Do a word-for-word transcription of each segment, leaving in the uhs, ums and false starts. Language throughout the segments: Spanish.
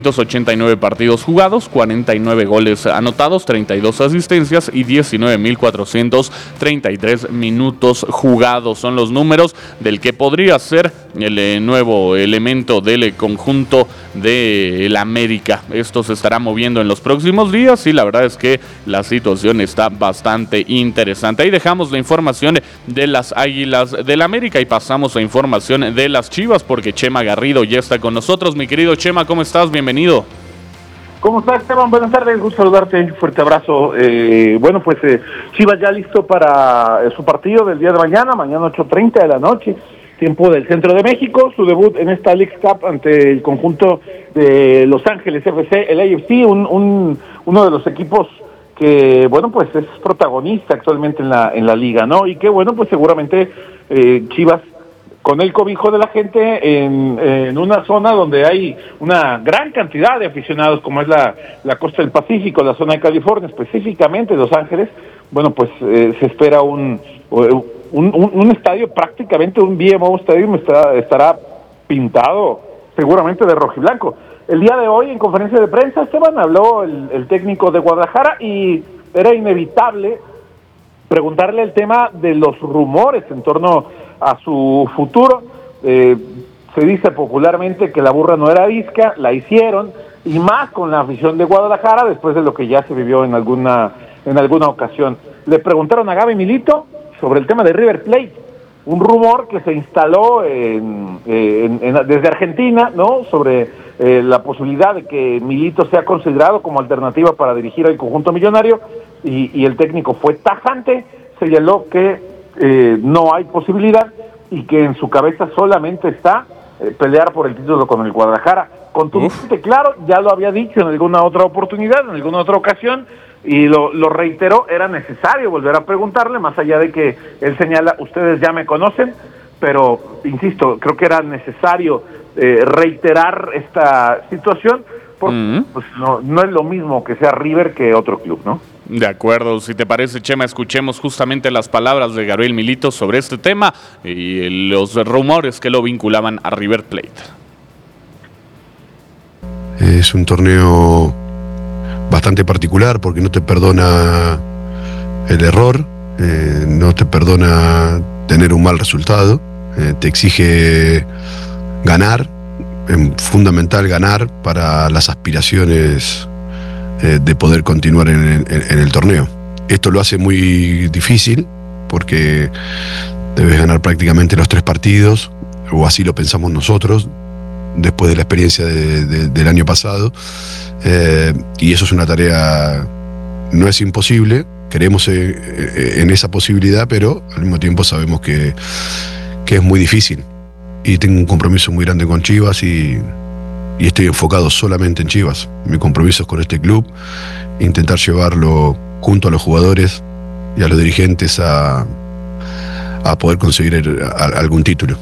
ochenta y nueve partidos jugados, cuarenta y nueve goles anotados, treinta y dos asistencias y diecinueve mil cuatrocientos treinta y tres minutos jugados. Son los números del que podría ser el eh, nuevo elemento del eh, conjunto de el América. Esto se estará moviendo en los próximos días y la verdad es que la situación está bastante interesante. Ahí dejamos la información de las Águilas del América y pasamos a información de las Chivas porque Chema Garrido ya está con nosotros. Mi querido Chema, ¿cómo estás? Bienvenido. Bienvenido. ¿Cómo estás, Esteban? Buenas tardes, gusto saludarte, un fuerte abrazo. Eh, bueno, pues eh, Chivas ya listo para eh, su partido del día de mañana, mañana ocho treinta de la noche, tiempo del Centro de México, su debut en esta League Cup ante el conjunto de Los Ángeles F C, el A F C, un, un, uno de los equipos que, bueno, pues es protagonista actualmente en la, en la liga, ¿no? Y que, bueno, pues seguramente eh, Chivas, con el cobijo de la gente en, en una zona donde hay una gran cantidad de aficionados, como es la, la costa del Pacífico, la zona de California, específicamente Los Ángeles, bueno, pues eh, se espera un, un, un, un estadio, prácticamente un B M O Stadium, estará, estará pintado seguramente de rojiblanco. El día de hoy, en conferencia de prensa, Esteban, habló el, el técnico de Guadalajara y era inevitable preguntarle el tema de los rumores en torno a su futuro. Eh, se dice popularmente que la burra no era arisca, la hicieron, y más con la afición de Guadalajara después de lo que ya se vivió en alguna en alguna ocasión. Le preguntaron a Gaby Milito sobre el tema de River Plate, un rumor que se instaló en, en, en, desde Argentina, ¿no? Sobre eh, la posibilidad de que Milito sea considerado como alternativa para dirigir al conjunto millonario, y, y el técnico fue tajante, señaló que eh, no hay posibilidad y que en su cabeza solamente está eh, pelear por el título con el Guadalajara. Contundente, claro, ya lo había dicho en alguna otra oportunidad, en alguna otra ocasión, y lo, lo reiteró, era necesario volver a preguntarle, más allá de que él señala, ustedes ya me conocen, pero, insisto, creo que era necesario eh, reiterar esta situación, porque mm. pues, no, no es lo mismo que sea River que otro club, ¿no? De acuerdo, si te parece, Chema, escuchemos justamente las palabras de Gabriel Milito sobre este tema y los rumores que lo vinculaban a River Plate. Es un torneo bastante particular porque no te perdona el error, eh, no te perdona tener un mal resultado, eh, te exige ganar, es fundamental ganar para las aspiraciones eh, de poder continuar en, en, en el torneo. Esto lo hace muy difícil porque debes ganar prácticamente los tres partidos, o así lo pensamos nosotros, después de la experiencia de, de, del año pasado, eh, y eso es una tarea, no es imposible, creemos en, en esa posibilidad, pero al mismo tiempo sabemos que, que es muy difícil, y tengo un compromiso muy grande con Chivas y, y estoy enfocado solamente en Chivas. Mi compromiso es con este club, intentar llevarlo junto a los jugadores y a los dirigentes a, a poder conseguir el, a, algún título.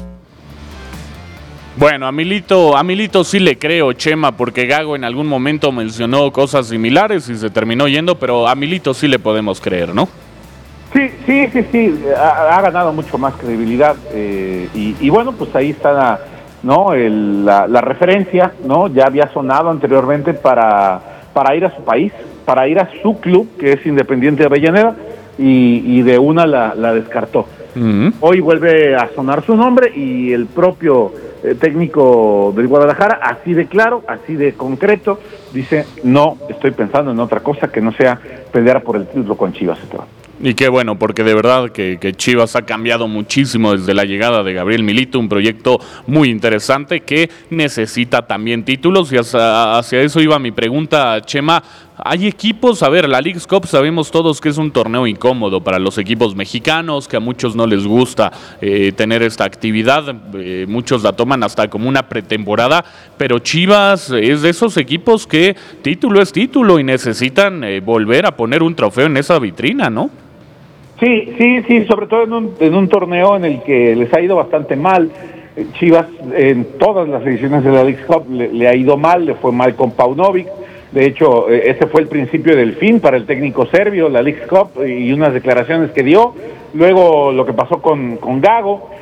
Bueno, a Milito, a Milito sí le creo, Chema, porque Gago en algún momento mencionó cosas similares y se terminó yendo, pero a Milito sí le podemos creer, ¿no? Sí, sí, sí, sí, ha, ha ganado mucho más credibilidad eh, y, y bueno, pues ahí está la, ¿no? El, la, la referencia, ¿no? Ya había sonado anteriormente para, para ir a su país, para ir a su club, que es Independiente de Avellaneda, y, y de una la, la descartó. Uh-huh. Hoy vuelve a sonar su nombre y el propio eh, técnico del Guadalajara, así de claro, así de concreto, dice, no, estoy pensando en otra cosa que no sea pelear por el título con Chivas. Y qué bueno, porque de verdad que, que Chivas ha cambiado muchísimo desde la llegada de Gabriel Milito, un proyecto muy interesante que necesita también títulos, y hacia, hacia eso iba mi pregunta, Chema. Hay equipos, a ver, la Leagues Cup sabemos todos que es un torneo incómodo para los equipos mexicanos, que a muchos no les gusta eh, tener esta actividad, eh, muchos la toman hasta como una pretemporada, pero Chivas es de esos equipos que título es título y necesitan eh, volver a poner un trofeo en esa vitrina, ¿no? Sí, sí, sí, sobre todo en un, en un torneo en el que les ha ido bastante mal. Chivas en todas las ediciones de la Leagues Cup le, le ha ido mal, le fue mal con Paunovic. De hecho, ese fue el principio del fin para el técnico serbio, la Leagues Cup, y unas declaraciones que dio. Luego lo que pasó con, con Gago,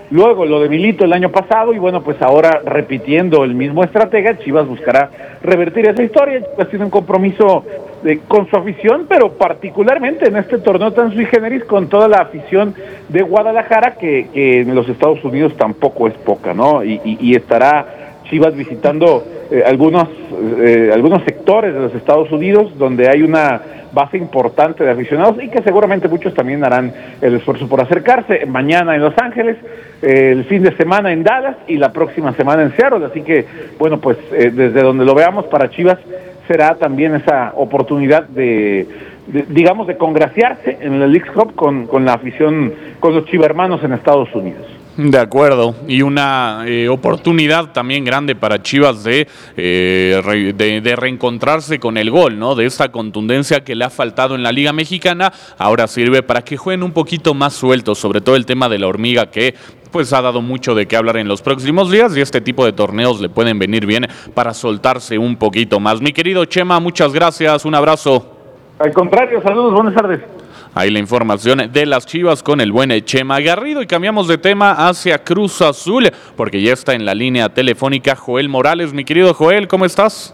luego lo de Milito el año pasado, y bueno, pues ahora repitiendo el mismo estratega, Chivas buscará revertir esa historia. Chivas tiene un compromiso de, con su afición, pero particularmente en este torneo tan sui generis con toda la afición de Guadalajara, que, que en los Estados Unidos tampoco es poca, ¿no? Y, y, y estará Chivas visitando eh, algunos eh, algunos sectores de los Estados Unidos donde hay una base importante de aficionados y que seguramente muchos también harán el esfuerzo por acercarse. Mañana en Los Ángeles, eh, el fin de semana en Dallas y la próxima semana en Seattle. Así que, bueno, pues eh, desde donde lo veamos para Chivas será también esa oportunidad de, de digamos, de congraciarse en el Leagues Cup con, con la afición, con los chivermanos en Estados Unidos. De acuerdo, y una eh, oportunidad también grande para Chivas de, eh, re, de, de reencontrarse con el gol, ¿no? De esta contundencia que le ha faltado en la Liga Mexicana, ahora sirve para que jueguen un poquito más sueltos, sobre todo el tema de la hormiga que pues ha dado mucho de qué hablar en los próximos días y este tipo de torneos le pueden venir bien para soltarse un poquito más. Mi querido Chema, muchas gracias, un abrazo. Al contrario, saludos, buenas tardes. Ahí la información de las Chivas con el buen Chema Garrido, y cambiamos de tema hacia Cruz Azul porque ya está en la línea telefónica Joel Morales. Mi querido Joel, ¿cómo estás?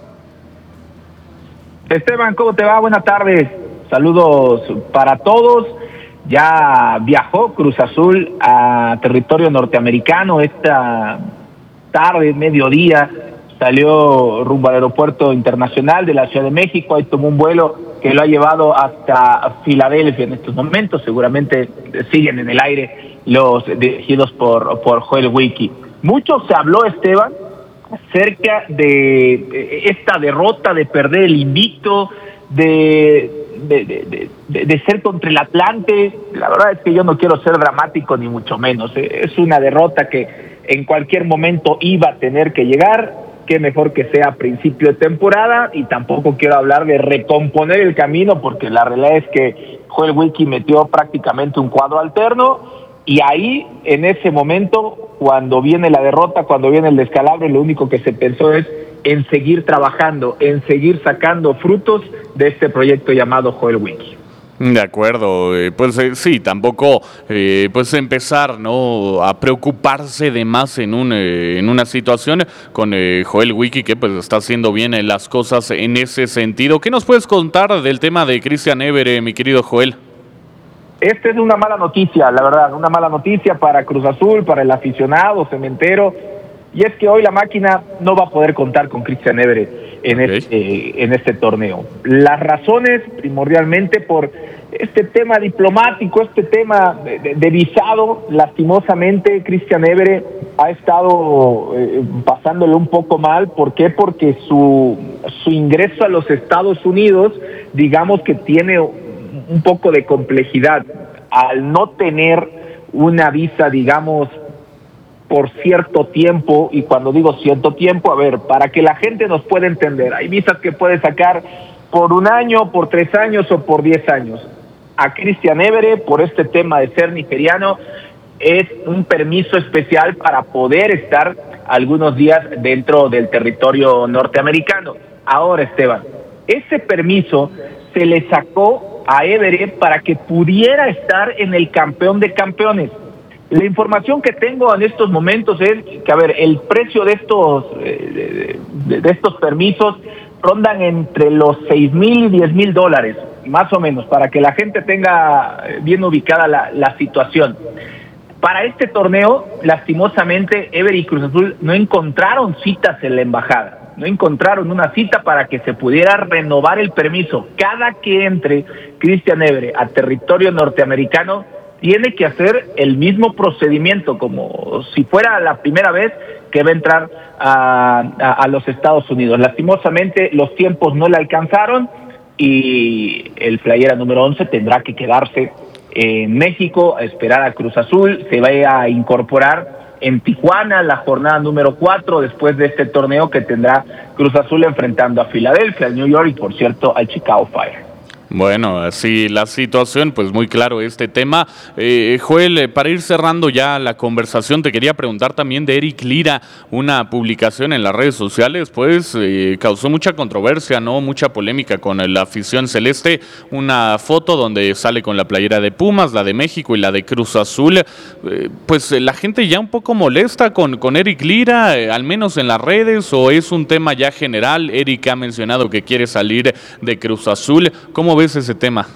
Esteban, ¿cómo te va? Buenas tardes. Saludos para todos. Ya viajó Cruz Azul a territorio norteamericano esta tarde, mediodía. Salió rumbo al aeropuerto internacional de la Ciudad de México, ahí tomó un vuelo que lo ha llevado hasta Filadelfia en estos momentos. Seguramente siguen en el aire los dirigidos por, por Joel Wiki. Mucho se habló, Esteban, acerca de esta derrota, de perder el invicto, de, de, de, de, de ser contra el Atlante. La verdad es que yo no quiero ser dramático ni mucho menos. Es una derrota que en cualquier momento iba a tener que llegar. Qué mejor que sea a principio de temporada, y tampoco quiero hablar de recomponer el camino porque la realidad es que Joel Wiki metió prácticamente un cuadro alterno, y ahí en ese momento, cuando viene la derrota, cuando viene el descalabro, lo único que se pensó es en seguir trabajando, en seguir sacando frutos de este proyecto llamado Joel Wiki. De acuerdo, eh, pues eh, sí, tampoco eh, pues empezar, ¿no?, a preocuparse de más en un eh, en una situación con eh, Joel Wiki, que pues está haciendo bien eh, las cosas en ese sentido. ¿Qué nos puedes contar del tema de Christian Évere, mi querido Joel? Esta es una mala noticia, la verdad, una mala noticia para Cruz Azul, para el aficionado cementero, y es que hoy la máquina no va a poder contar con Christian Évere en, okay. este, eh, en este torneo. Las razones, primordialmente por este tema diplomático, este tema de, de, de visado. Lastimosamente, Christian Évere ha estado eh, pasándole un poco mal. ¿Por qué? Porque su, su ingreso a los Estados Unidos, digamos que tiene un poco de complejidad. Al no tener una visa, digamos, por cierto tiempo, y cuando digo cierto tiempo, a ver, para que la gente nos pueda entender, hay visas que puedes sacar por un año, por tres años o por diez años. A Christian Évere, por este tema de ser nigeriano, es un permiso especial para poder estar algunos días dentro del territorio norteamericano. Ahora, Esteban, ese permiso se le sacó a Évere para que pudiera estar en el campeón de campeones. La información que tengo en estos momentos es que, a ver, el precio de estos eh, de, de estos permisos rondan entre los seis mil y diez mil dólares, más o menos, para que la gente tenga bien ubicada la, la situación. Para este torneo, lastimosamente, Évere y Cruz Azul no encontraron citas en la embajada, no encontraron una cita para que se pudiera renovar el permiso. Cada que entre Christian Évere a territorio norteamericano, tiene que hacer el mismo procedimiento, como si fuera la primera vez que va a entrar a, a, a los Estados Unidos. Lastimosamente, los tiempos no le alcanzaron y el playera número once tendrá que quedarse en México a esperar a Cruz Azul. Se va a incorporar en Tijuana la jornada número cuatro después de este torneo que tendrá Cruz Azul enfrentando a Filadelfia, al New York y, por cierto, al Chicago Fire. Bueno, así la situación, pues muy claro este tema. Eh, Joel, eh, para ir cerrando ya la conversación, te quería preguntar también de Eric Lira, una publicación en las redes sociales, pues eh, causó mucha controversia, ¿no? Mucha polémica con la afición celeste, una foto donde sale con la playera de Pumas, la de México y la de Cruz Azul. Eh, pues eh, la gente ya un poco molesta con, con Eric Lira, eh, al menos en las redes, o es un tema ya general. Eric ha mencionado que quiere salir de Cruz Azul. ¿Cómo ves ese tema?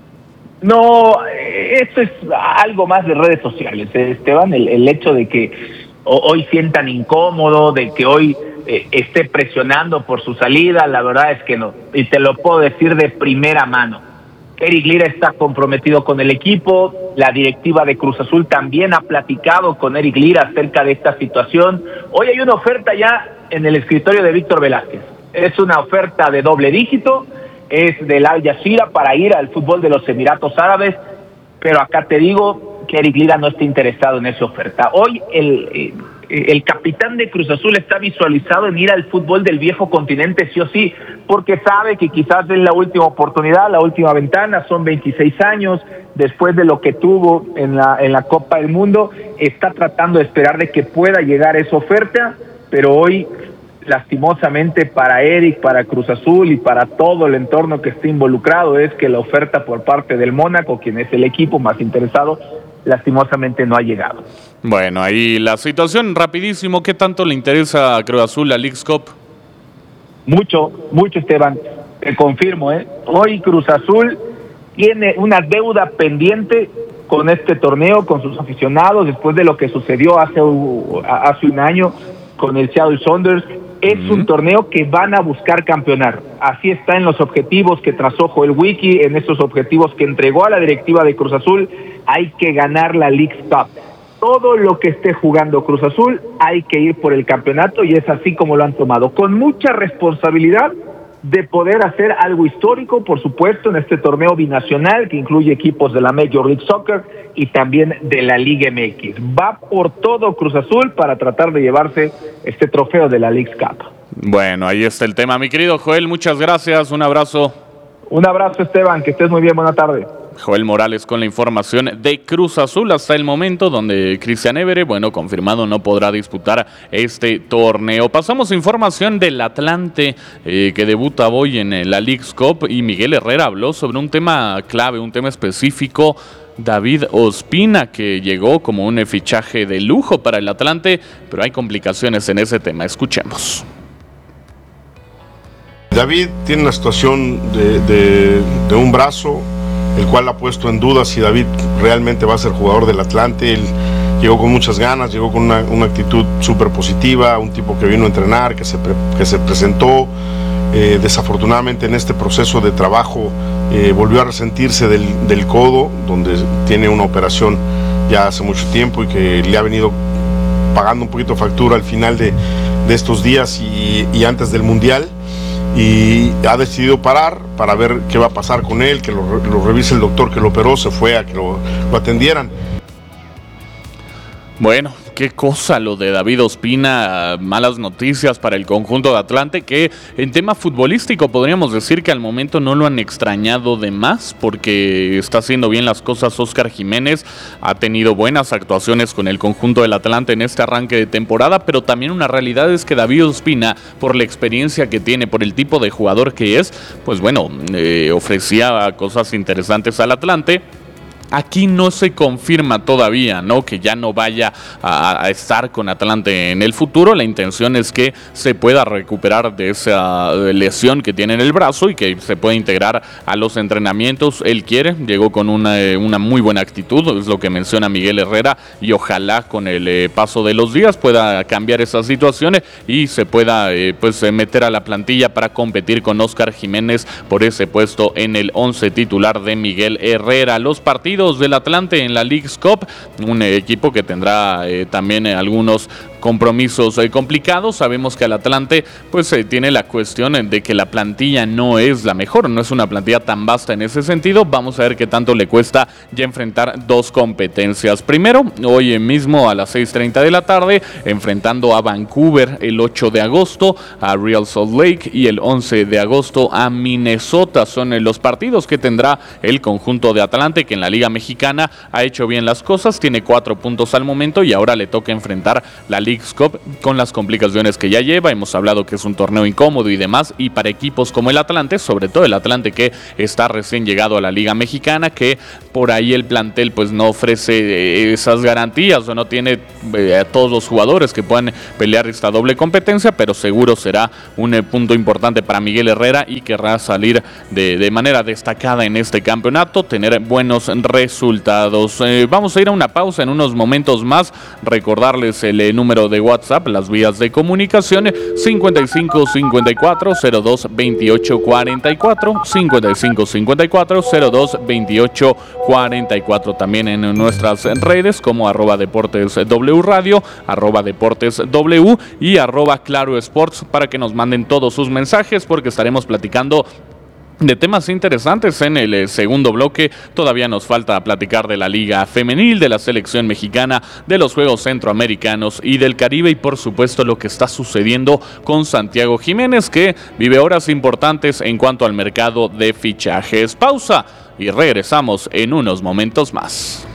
No, esto es algo más de redes sociales, Esteban, el, el hecho de que hoy sientan incómodo, de que hoy eh, esté presionando por su salida, la verdad es que no, y te lo puedo decir de primera mano. Eric Lira está comprometido con el equipo, la directiva de Cruz Azul también ha platicado con Eric Lira acerca de esta situación. Hoy hay una oferta ya en el escritorio de Víctor Velázquez, es una oferta de doble dígito, es del Al Jazeera para ir al fútbol de los Emiratos Árabes, pero acá te digo que Eric Lira no está interesado en esa oferta. Hoy el, el capitán de Cruz Azul está visualizado en ir al fútbol del viejo continente sí o sí, porque sabe que quizás es la última oportunidad, la última ventana, son veintiséis años, después de lo que tuvo en la, en la Copa del Mundo, está tratando de esperar de que pueda llegar esa oferta, pero hoy lastimosamente para Eric, para Cruz Azul y para todo el entorno que esté involucrado es que la oferta por parte del Mónaco, quien es el equipo más interesado, lastimosamente no ha llegado. Bueno, ahí la situación, rapidísimo, ¿qué tanto le interesa a Cruz Azul la Leagues Cup? Mucho, mucho, Esteban, te confirmo, ¿eh? Hoy Cruz Azul tiene una deuda pendiente con este torneo, con sus aficionados, después de lo que sucedió hace, hace un año con el Seattle Sounders. Es uh-huh. un torneo que van a buscar campeonar. Así está en los objetivos que trazó Joel Wiki, en estos objetivos que entregó a la directiva de Cruz Azul. Hay que ganar la Leagues Cup. Todo lo que esté jugando Cruz Azul, hay que ir por el campeonato, y es así como lo han tomado, con mucha responsabilidad de poder hacer algo histórico, por supuesto, en este torneo binacional que incluye equipos de la Major League Soccer y también de la Liga M X. Va por todo Cruz Azul para tratar de llevarse este trofeo de la Leagues Cup. Bueno, ahí está el tema. Mi querido Joel, muchas gracias, un abrazo. Un abrazo, Esteban, que estés muy bien, buena tarde. Joel Morales con la información de Cruz Azul hasta el momento, donde Christian Évere, bueno, confirmado, no podrá disputar este torneo. Pasamos a información del Atlante, eh, que debuta hoy en la Leagues Cup, y Miguel Herrera habló sobre un tema clave, un tema específico. David Ospina, que llegó como un fichaje de lujo para el Atlante, pero hay complicaciones en ese tema. Escuchemos. David tiene una situación de, de, de un brazo, el cual ha puesto en duda si David realmente va a ser jugador del Atlante. Él llegó con muchas ganas, llegó con una, una actitud súper positiva, un tipo que vino a entrenar, que se, pre, que se presentó. Eh, desafortunadamente en este proceso de trabajo eh, volvió a resentirse del, del codo, donde tiene una operación ya hace mucho tiempo y que le ha venido pagando un poquito factura al final de, de estos días y, y antes del Mundial. Y ha decidido parar para ver qué va a pasar con él, que lo, lo revise el doctor que lo operó, se fue a que lo, lo atendieran. Bueno, qué cosa lo de David Ospina, malas noticias para el conjunto de Atlante, que en tema futbolístico podríamos decir que al momento no lo han extrañado de más, porque está haciendo bien las cosas Óscar Jiménez, ha tenido buenas actuaciones con el conjunto del Atlante en este arranque de temporada, pero también una realidad es que David Ospina, por la experiencia que tiene, por el tipo de jugador que es, pues bueno, eh, ofrecía cosas interesantes al Atlante. Aquí no se confirma todavía, ¿no?, que ya no vaya a, a estar con Atlante en el futuro. La intención es que se pueda recuperar de esa lesión que tiene en el brazo y que se pueda integrar a los entrenamientos. Él quiere, llegó con una, una muy buena actitud, es lo que menciona Miguel Herrera, y ojalá con el eh, paso de los días pueda cambiar esas situaciones y se pueda eh, pues meter a la plantilla para competir con Óscar Jiménez por ese puesto en el once titular de Miguel Herrera. Los partidos del Atlante en la Leagues Cup, un eh, equipo que tendrá eh, también eh, algunos compromisos eh, complicados. Sabemos que el Atlante pues eh, tiene la cuestión de que la plantilla no es la mejor, no es una plantilla tan vasta en ese sentido. Vamos a ver qué tanto le cuesta ya enfrentar dos competencias. Primero, hoy mismo a las seis treinta de la tarde, enfrentando a Vancouver el ocho de agosto, a Real Salt Lake, y el once de agosto a Minnesota. Son eh, los partidos que tendrá el conjunto de Atlante, que en la Liga Mexicana ha hecho bien las cosas, tiene cuatro puntos al momento y ahora le toca enfrentar la Leagues Cup con las complicaciones que ya lleva. Hemos hablado que es un torneo incómodo y demás, y para equipos como el Atlante, sobre todo el Atlante que está recién llegado a la Liga Mexicana, que por ahí el plantel pues no ofrece esas garantías o no tiene eh, a todos los jugadores que puedan pelear esta doble competencia, pero seguro será un eh, punto importante para Miguel Herrera y querrá salir de, de manera destacada en este campeonato, tener buenos resultados. Eh, vamos a ir a una pausa en unos momentos más, recordarles el eh, número de WhatsApp, las vías de comunicación: cincuenta y cinco cincuenta y cuatro cero dos veintiocho cuarenta y cuatro, cincuenta y cinco cincuenta y cuatro cero dos veintiocho cuarenta y cuatro, también en nuestras redes como arroba Deportes W Radio, arroba Deportes W y arroba Claro Sports, para que nos manden todos sus mensajes, porque estaremos platicando de temas interesantes en el eh, segundo bloque. Todavía nos falta platicar de la Liga Femenil, de la selección mexicana, de los Juegos Centroamericanos y del Caribe, y por supuesto lo que está sucediendo con Santiago Jiménez, que vive horas importantes en cuanto al mercado de fichajes. Pausa y regresamos en unos momentos más.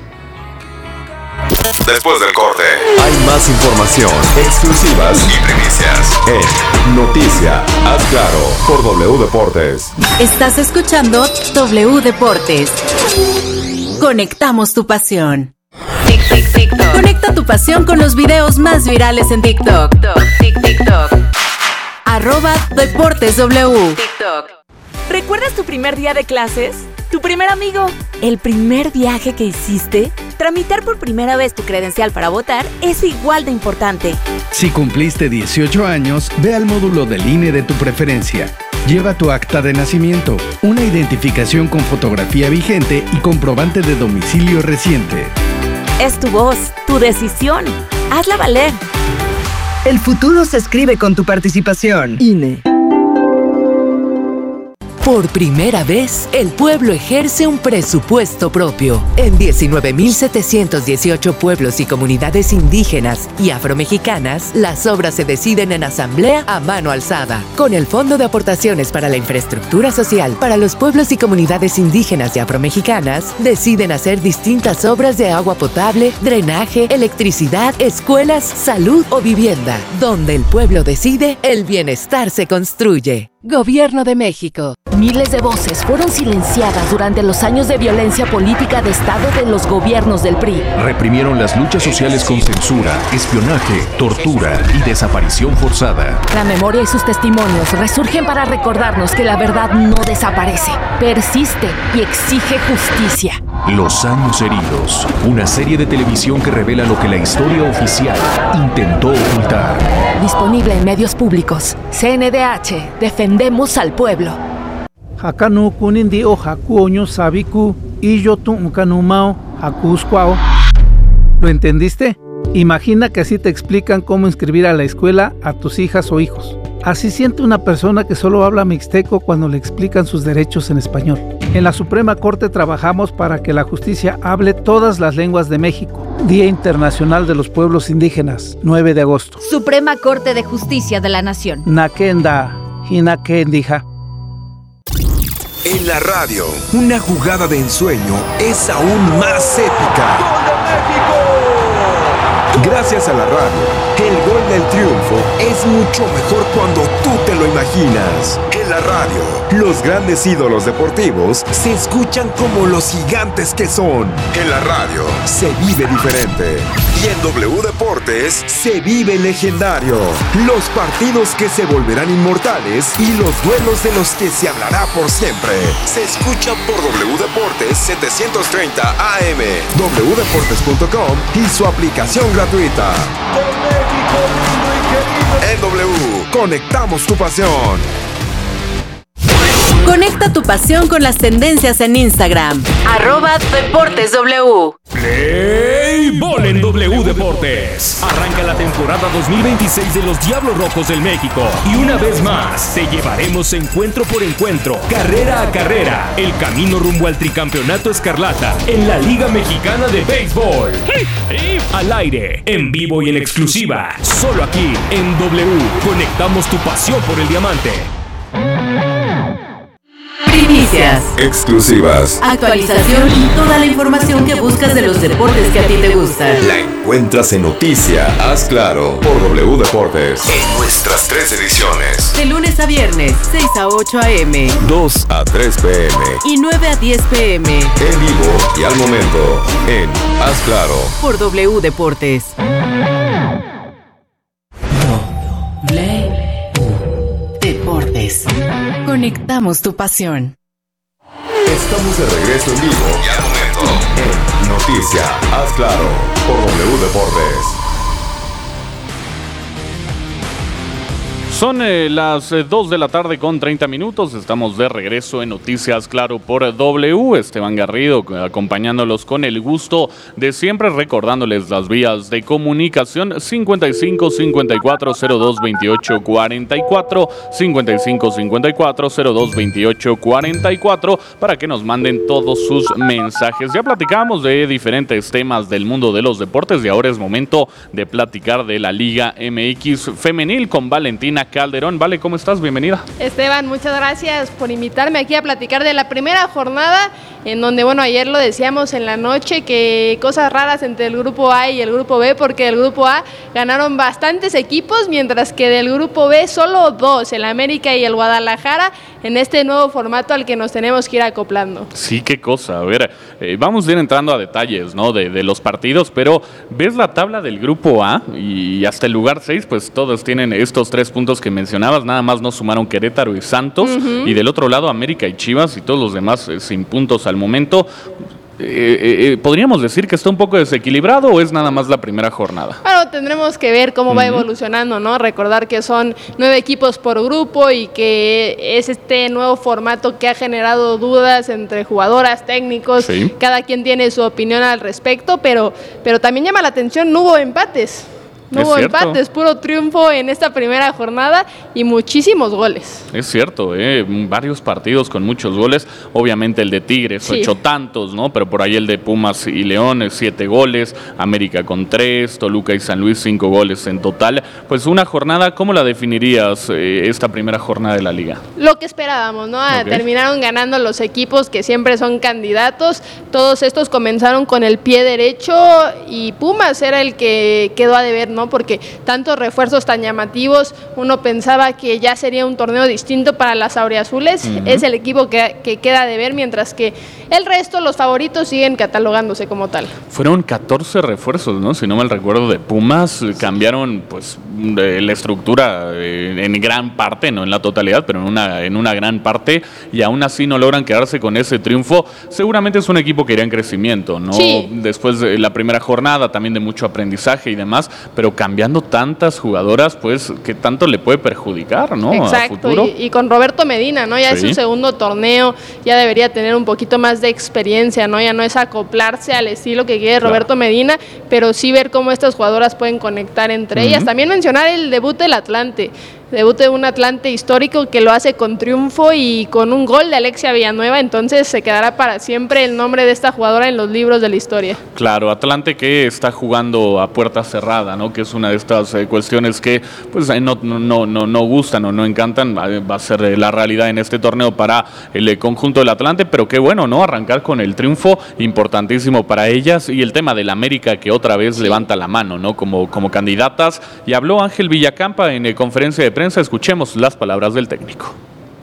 Después del corte, hay más información, exclusivas y primicias en Noticia Haz Claro por W Deportes. Estás escuchando W Deportes. Conectamos tu pasión. Tic, tic, TikTok. Conecta tu pasión con los videos más virales en TikTok. TikTok, TikTok. Arroba Deportes W. TikTok. ¿Recuerdas tu primer día de clases? ¿Tu primer amigo? ¿El primer viaje que hiciste? Tramitar por primera vez tu credencial para votar es igual de importante. Si cumpliste dieciocho años, ve al módulo del I N E de tu preferencia. Lleva tu acta de nacimiento, una identificación con fotografía vigente y comprobante de domicilio reciente. Es tu voz, tu decisión. Hazla valer. El futuro se escribe con tu participación. I N E. Por primera vez, el pueblo ejerce un presupuesto propio. En diecinueve mil setecientos dieciocho pueblos y comunidades indígenas y afromexicanas, las obras se deciden en asamblea a mano alzada. Con el Fondo de Aportaciones para la Infraestructura Social para los pueblos y comunidades indígenas y afromexicanas, deciden hacer distintas obras de agua potable, drenaje, electricidad, escuelas, salud o vivienda. Donde el pueblo decide, el bienestar se construye. Gobierno de México. Miles de voces fueron silenciadas durante los años de violencia política de Estado de los gobiernos del P R I. Reprimieron las luchas sociales con censura, espionaje, tortura y desaparición forzada. La memoria y sus testimonios resurgen para recordarnos que la verdad no desaparece, persiste y exige justicia. Los años heridos. Una serie de televisión que revela lo que la historia oficial intentó ocultar. Disponible en medios públicos. C N D H. Defendemos al pueblo. Hakanu kunindi o hakuoño sabiku y yo tu ukanumao hakuskwao. ¿Lo entendiste? Imagina que así te explican cómo inscribir a la escuela a tus hijas o hijos. Así siente una persona que solo habla mixteco cuando le explican sus derechos en español. En la Suprema Corte trabajamos para que la justicia hable todas las lenguas de México. Día Internacional de los Pueblos Indígenas, nueve de agosto. Suprema Corte de Justicia de la Nación. Nakenda, hinakendija. En la radio, una jugada de ensueño es aún más épica. ¡Gol de México! Gracias a la radio, el gol del triunfo es mucho mejor cuando tú te lo imaginas. En la radio, los grandes ídolos deportivos se escuchan como los gigantes que son. En la radio, se vive diferente. Y en W Deportes, se vive legendario. Los partidos que se volverán inmortales y los duelos de los que se hablará por siempre. Se escucha por W Deportes setecientos treinta A M, w deportes punto com y su aplicación gratuita. En W, conectamos tu pasión. Conecta tu pasión con las tendencias en Instagram. Arroba Deportes W. Play Ball en W Deportes. Arranca la temporada dos mil veintiséis de los Diablos Rojos del México. Y una vez más, te llevaremos encuentro por encuentro, carrera a carrera, el camino rumbo al tricampeonato escarlata en la Liga Mexicana de Béisbol. Al aire, en vivo y en exclusiva, solo aquí en W. Conectamos tu pasión por el diamante. Primicias, Exclusivas. actualización y toda la información que buscas de los deportes que a ti te gustan. La encuentras en Noticia, Haz Claro, por W Deportes. En nuestras tres ediciones. De lunes a viernes, seis a ocho a eme dos a tres pe eme. y nueve a diez pe eme. En vivo y al momento, en Haz Claro. Por W Deportes. Deportes. Conectamos tu pasión. Estamos de regreso en vivo y al momento, en Noticia, Haz Claro, por W Deportes. Son eh, las eh, dos de la tarde con treinta minutos. Estamos de regreso en Noticias Claro por W. Esteban Garrido acompañándolos con el gusto de siempre, recordándoles las vías de comunicación: cincuenta y cinco, cincuenta y cuatro, cero dos, veintiocho, cuarenta y cuatro, cincuenta y cinco, cincuenta y cuatro, cero dos, veintiocho, cuarenta y cuatro, para que nos manden todos sus mensajes. Ya platicamos de diferentes temas del mundo de los deportes y ahora es momento de platicar de la Liga eme equis femenil con Valentina Calderón. Vale, ¿cómo estás? Bienvenida. Esteban, muchas gracias por invitarme aquí a platicar de la primera jornada, en donde, bueno, ayer lo decíamos en la noche, que cosas raras entre el grupo A y el grupo B, porque del grupo A ganaron bastantes equipos, mientras que del grupo B solo dos, el América y el Guadalajara, en este nuevo formato al que nos tenemos que ir acoplando. Sí, qué cosa. A ver, eh, vamos a ir entrando a detalles, ¿no? De, de los partidos, pero ves la tabla del grupo A y hasta el lugar seis, pues todos tienen estos tres puntos que mencionabas, nada más no sumaron Querétaro y Santos, uh-huh. Y del otro lado América y Chivas y todos los demás eh, sin puntos al momento. Eh, eh, ¿Podríamos decir que está un poco desequilibrado o es nada más la primera jornada? Bueno, tendremos que ver cómo uh-huh. va evolucionando, ¿no? Recordar que son nueve equipos por grupo y que es este nuevo formato que ha generado dudas entre jugadoras, técnicos, sí. Cada quien tiene su opinión al respecto, pero, pero también llama la atención, no hubo empates. No hubo empates, puro triunfo en esta primera jornada y muchísimos goles. Es cierto, ¿eh? Varios partidos con muchos goles. Obviamente el de Tigres, sí. ocho tantos, ¿no? Pero por ahí el de Pumas y Leones, siete goles. América con tres, Toluca y San Luis, cinco goles en total. Pues una jornada, ¿cómo la definirías eh, esta primera jornada de la Liga? Lo que esperábamos, ¿no? Okay. Terminaron ganando los equipos que siempre son candidatos. Todos estos comenzaron con el pie derecho y Pumas era el que quedó a deber, ¿no? Porque tantos refuerzos tan llamativos, uno pensaba que ya sería un torneo distinto para las auriazules. Uh-huh. Es el equipo que, que queda de ver, mientras que el resto, los favoritos, siguen catalogándose como tal. Fueron catorce refuerzos, ¿no? Si no mal recuerdo, de Pumas. Cambiaron pues la estructura en gran parte, no en la totalidad, pero en una, en una gran parte, y aún así no logran quedarse con ese triunfo. Seguramente es un equipo que irá en crecimiento, ¿no? Sí. Después de la primera jornada, también de mucho aprendizaje y demás, pero cambiando tantas jugadoras, pues, que tanto le puede perjudicar, ¿no? Exacto, a futuro. Y, y con Roberto Medina, ¿no? Ya sí. Es su segundo torneo, ya debería tener un poquito más de experiencia, ¿no? Ya no es acoplarse al estilo que quiere Roberto claro. Medina, pero sí ver cómo estas jugadoras pueden conectar entre uh-huh. ellas. También mencionar el debut del Atlante. Debut de un Atlante histórico que lo hace con triunfo y con un gol de Alexia Villanueva, entonces se quedará para siempre el nombre de esta jugadora en los libros de la historia. Claro, Atlante que está jugando a puerta cerrada, ¿no? Que es una de estas eh, cuestiones que pues eh, no, no, no, no gustan o no encantan, va a ser eh, la realidad en este torneo para el eh, conjunto del Atlante, pero qué bueno, ¿no? Arrancar con el triunfo, importantísimo para ellas, y el tema del América que otra vez sí. levanta la mano, ¿no? Como, como candidatas, y habló Ángel Villacampa en eh, conferencia de prensa. Escuchemos las palabras del técnico.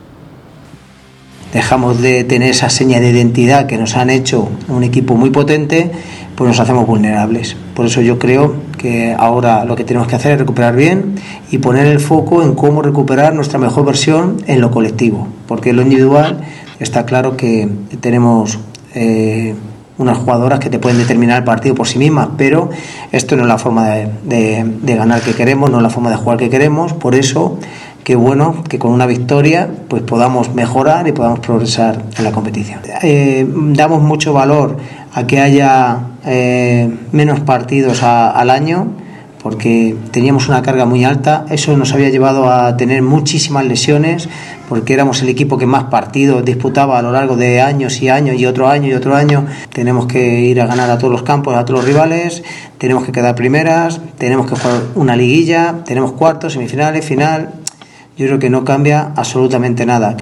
Dejamos de tener esa seña de identidad que nos han hecho un equipo muy potente, pues nos hacemos vulnerables. Por eso yo creo que ahora lo que tenemos que hacer es recuperar bien y poner el foco en cómo recuperar nuestra mejor versión en lo colectivo, porque en lo individual está claro que tenemos eh, unas jugadoras que te pueden determinar el partido por sí mismas, pero esto no es la forma de, de, de ganar que queremos, no es la forma de jugar que queremos. Por eso qué bueno que con una victoria pues podamos mejorar y podamos progresar en la competición. Eh, damos mucho valor a que haya eh, menos partidos a, al año, porque teníamos una carga muy alta. Eso nos había llevado a tener muchísimas lesiones, porque éramos el equipo que más partidos disputaba a lo largo de años y años y otro año y otro año. Tenemos que ir a ganar a todos los campos, a todos los rivales, tenemos que quedar primeras, tenemos que jugar una liguilla, tenemos cuartos, semifinales, final. Yo creo que no cambia absolutamente nada.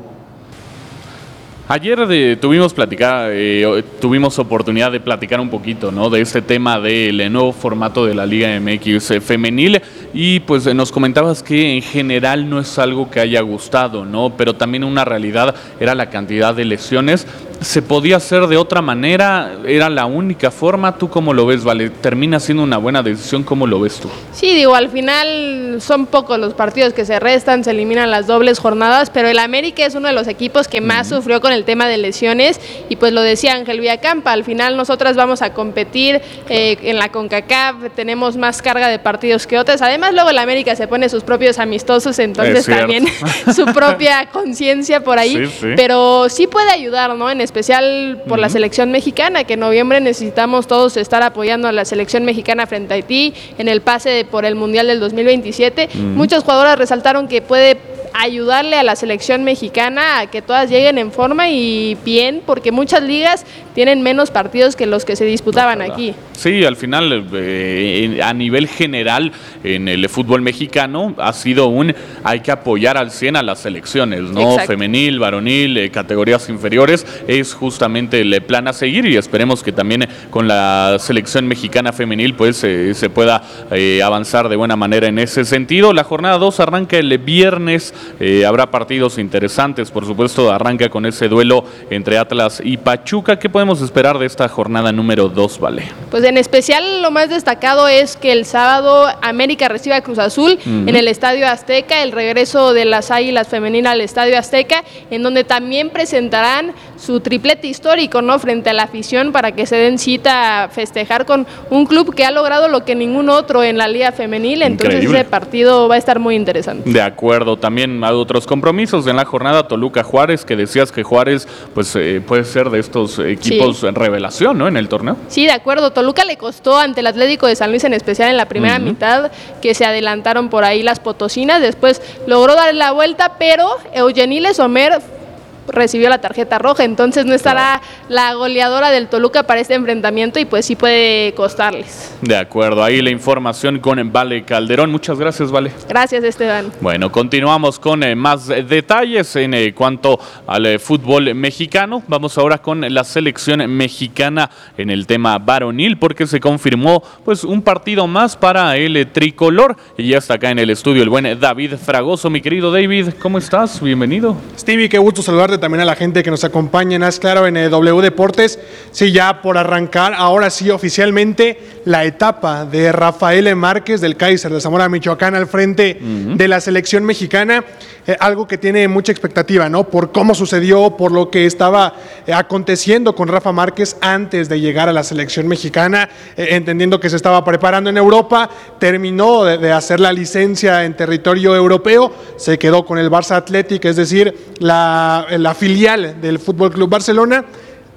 Ayer de, tuvimos platicar, eh, tuvimos oportunidad de platicar un poquito, ¿no?, de este tema del nuevo formato de la Liga M X femenil, y pues nos comentabas que en general no es algo que haya gustado, ¿no?, pero también una realidad era la cantidad de lesiones. ¿Se podía hacer de otra manera? ¿Era la única forma? ¿Tú cómo lo ves, Vale? ¿Termina siendo una buena decisión? ¿Cómo lo ves tú? Sí, digo, al final son pocos los partidos que se restan, se eliminan las dobles jornadas, pero el América es uno de los equipos que más uh-huh. sufrió con el tema de lesiones, y pues lo decía Ángel Villacampa, al final nosotras vamos a competir eh, en la CONCACAF, tenemos más carga de partidos que otras, además luego el América se pone sus propios amistosos, entonces también su propia conciencia por ahí, sí, sí. pero sí puede ayudar, ¿no?, en especial por uh-huh. la selección mexicana, que en noviembre necesitamos todos estar apoyando a la selección mexicana frente a Haití en el pase de, por el Mundial del dos mil veintisiete. Uh-huh. Muchas jugadoras resaltaron que puede ayudarle a la selección mexicana a que todas lleguen en forma y bien, porque muchas ligas tienen menos partidos que los que se disputaban aquí. Sí, al final, eh, a nivel general, en el fútbol mexicano ha sido un, hay que apoyar al cien a las selecciones, ¿no? Exacto. Femenil, varonil, eh, categorías inferiores, es justamente el plan a seguir, y esperemos que también con la selección mexicana femenil pues eh, se pueda eh, avanzar de buena manera en ese sentido. La jornada dos arranca el viernes. Eh, habrá partidos interesantes, por supuesto, arranca con ese duelo entre Atlas y Pachuca. ¿Qué podemos esperar de esta jornada número dos, Vale? Pues en especial lo más destacado es que el sábado América recibe a Cruz Azul uh-huh. en el Estadio Azteca, el regreso de las Águilas Femeninas al Estadio Azteca, en donde también presentarán su triplete histórico, ¿no?, frente a la afición, para que se den cita a festejar con un club que ha logrado lo que ningún otro en la Liga Femenil. Entonces Increíble. Ese partido va a estar muy interesante. De acuerdo, también hay otros compromisos en la jornada, Toluca Juárez, que decías que Juárez pues eh, puede ser de estos equipos sí. en revelación, ¿no?, en el torneo. Sí, de acuerdo, Toluca le costó ante el Atlético de San Luis, en especial en la primera uh-huh. mitad, que se adelantaron por ahí las potosinas, después logró dar la vuelta, pero Eugenie Sommer recibió la tarjeta roja, entonces no estará la goleadora del Toluca para este enfrentamiento, y pues sí puede costarles. De acuerdo, ahí la información con Vale Calderón. Muchas gracias, Vale. Gracias, Esteban. Bueno, continuamos con eh, más detalles en eh, cuanto al eh, fútbol mexicano. Vamos ahora con la selección mexicana en el tema varonil, porque se confirmó pues un partido más para el eh, tricolor, y ya está acá en el estudio el buen David Fragoso. Mi querido David, ¿cómo estás? Bienvenido. Stevie, qué gusto saludarte, también a la gente que nos acompaña en Haz Claro en eh, W Deportes. Sí, ya por arrancar, ahora sí oficialmente la etapa de Rafael Márquez del Kaiser de Zamora, Michoacán, al frente uh-huh. de la selección mexicana, eh, algo que tiene mucha expectativa, ¿no?, por cómo sucedió, por lo que estaba eh, aconteciendo con Rafa Márquez antes de llegar a la selección mexicana, eh, entendiendo que se estaba preparando en Europa, terminó de, de hacer la licencia en territorio europeo, se quedó con el Barça Athletic, es decir, la, la filial del Fútbol Club Barcelona.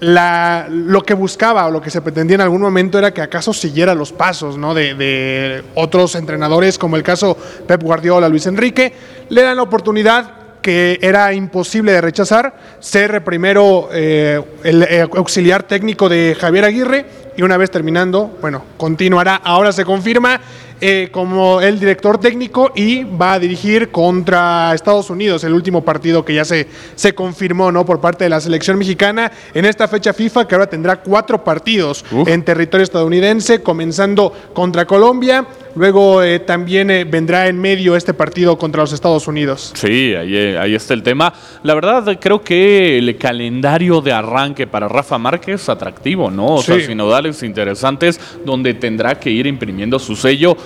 La, lo que buscaba o lo que se pretendía en algún momento era que acaso siguiera los pasos, ¿no?, de, de otros entrenadores, como el caso Pep Guardiola, Luis Enrique. Le dan la oportunidad que era imposible de rechazar, ser primero eh, el eh, auxiliar técnico de Javier Aguirre, y una vez terminando, bueno, continuará, ahora se confirma eh, como el director técnico, y va a dirigir contra Estados Unidos, el último partido que ya se, se confirmó, ¿no?, por parte de la selección mexicana en esta fecha FIFA, que ahora tendrá cuatro partidos Uf. en territorio estadounidense, comenzando contra Colombia. Luego eh, también eh, vendrá en medio este partido contra los Estados Unidos. Sí, ahí, ahí está el tema. La verdad, creo que el calendario de arranque para Rafa Márquez es atractivo, ¿no? O sí. sea, sinodales interesantes, donde tendrá que ir imprimiendo su sello.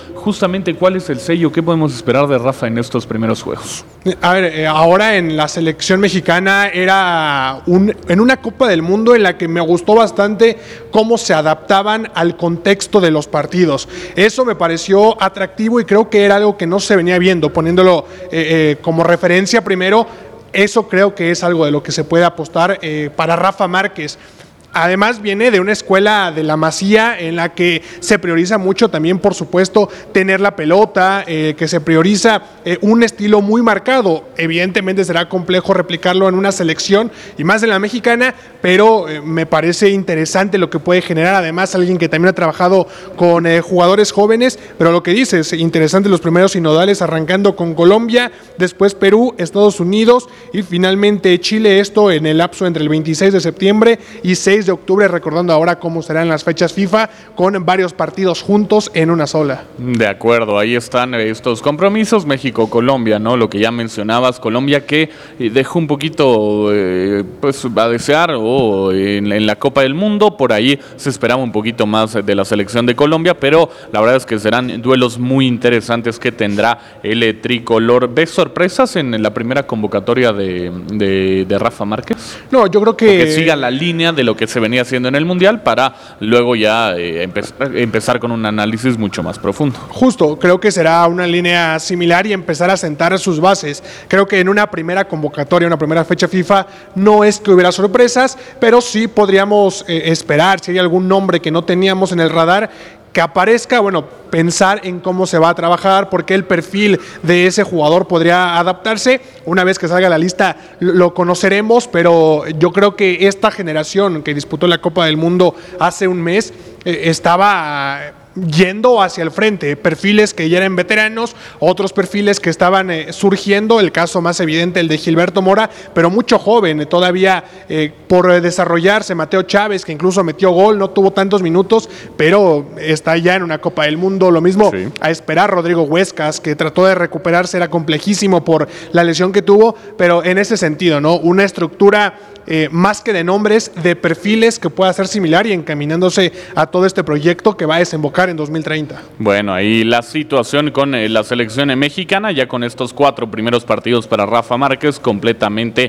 justamente cuál es el sello, qué podemos esperar de Rafa en estos primeros juegos. A ver, eh, ahora en la selección mexicana era un, en una Copa del Mundo en la que me gustó bastante cómo se adaptaban al contexto de los partidos. Eso me pareció atractivo y creo que era algo que no se venía viendo, poniéndolo eh, eh, como referencia primero. Eso creo que es algo de lo que se puede apostar eh, para Rafa Márquez. Además viene de una escuela de la Masía en la que se prioriza mucho también, por supuesto, tener la pelota, eh, que se prioriza eh, un estilo muy marcado. Evidentemente será complejo replicarlo en una selección y más en la mexicana, pero eh, me parece interesante lo que puede generar. Además, alguien que también ha trabajado con eh, jugadores jóvenes, pero lo que dices, interesante los primeros sinodales, arrancando con Colombia, después Perú, Estados Unidos y finalmente Chile, esto en el lapso entre el veintiséis de septiembre y seis de octubre, recordando ahora cómo serán las fechas FIFA con varios partidos juntos en una sola. De acuerdo, ahí están estos compromisos, México-Colombia, ¿no? Lo que ya mencionabas, Colombia que dejó un poquito eh, pues a desear o en, en la Copa del Mundo, por ahí se esperaba un poquito más de la selección de Colombia, pero la verdad es que serán duelos muy interesantes que tendrá el tricolor. ¿Ves sorpresas en la primera convocatoria de, de, de Rafa Márquez? No, yo creo que... Que siga la línea de lo que se venía haciendo en el Mundial para luego ya eh, empezar, empezar con un análisis mucho más profundo. Justo, creo que será una línea similar y empezar a sentar sus bases. Creo que en una primera convocatoria, una primera fecha FIFA, no es que hubiera sorpresas, pero sí podríamos eh, esperar si hay algún nombre que no teníamos en el radar que aparezca, bueno, pensar en cómo se va a trabajar, porque el perfil de ese jugador podría adaptarse. Una vez que salga la lista lo conoceremos, pero yo creo que esta generación que disputó la Copa del Mundo hace un mes eh, estaba yendo hacia el frente, perfiles que ya eran veteranos, otros perfiles que estaban eh, surgiendo, el caso más evidente el de Gilberto Mora, pero mucho joven, eh, todavía eh, por eh, desarrollarse, Mateo Chávez, que incluso metió gol, no tuvo tantos minutos, pero está ya en una Copa del Mundo, lo mismo sí. A esperar Rodrigo Huescas, que trató de recuperarse, era complejísimo por la lesión que tuvo, pero en ese sentido, ¿no? Una estructura eh, más que de nombres, de perfiles que pueda ser similar y encaminándose a todo este proyecto que va a desembocar en dos mil treinta. Bueno, ahí la situación con eh, la selección mexicana, ya con estos cuatro primeros partidos para Rafa Márquez completamente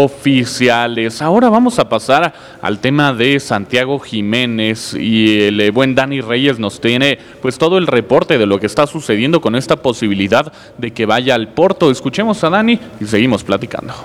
oficiales. Ahora vamos a pasar al tema de Santiago Jiménez y el eh, buen Dani Reyes nos tiene pues todo el reporte de lo que está sucediendo con esta posibilidad de que vaya al Porto. Escuchemos a Dani y seguimos platicando.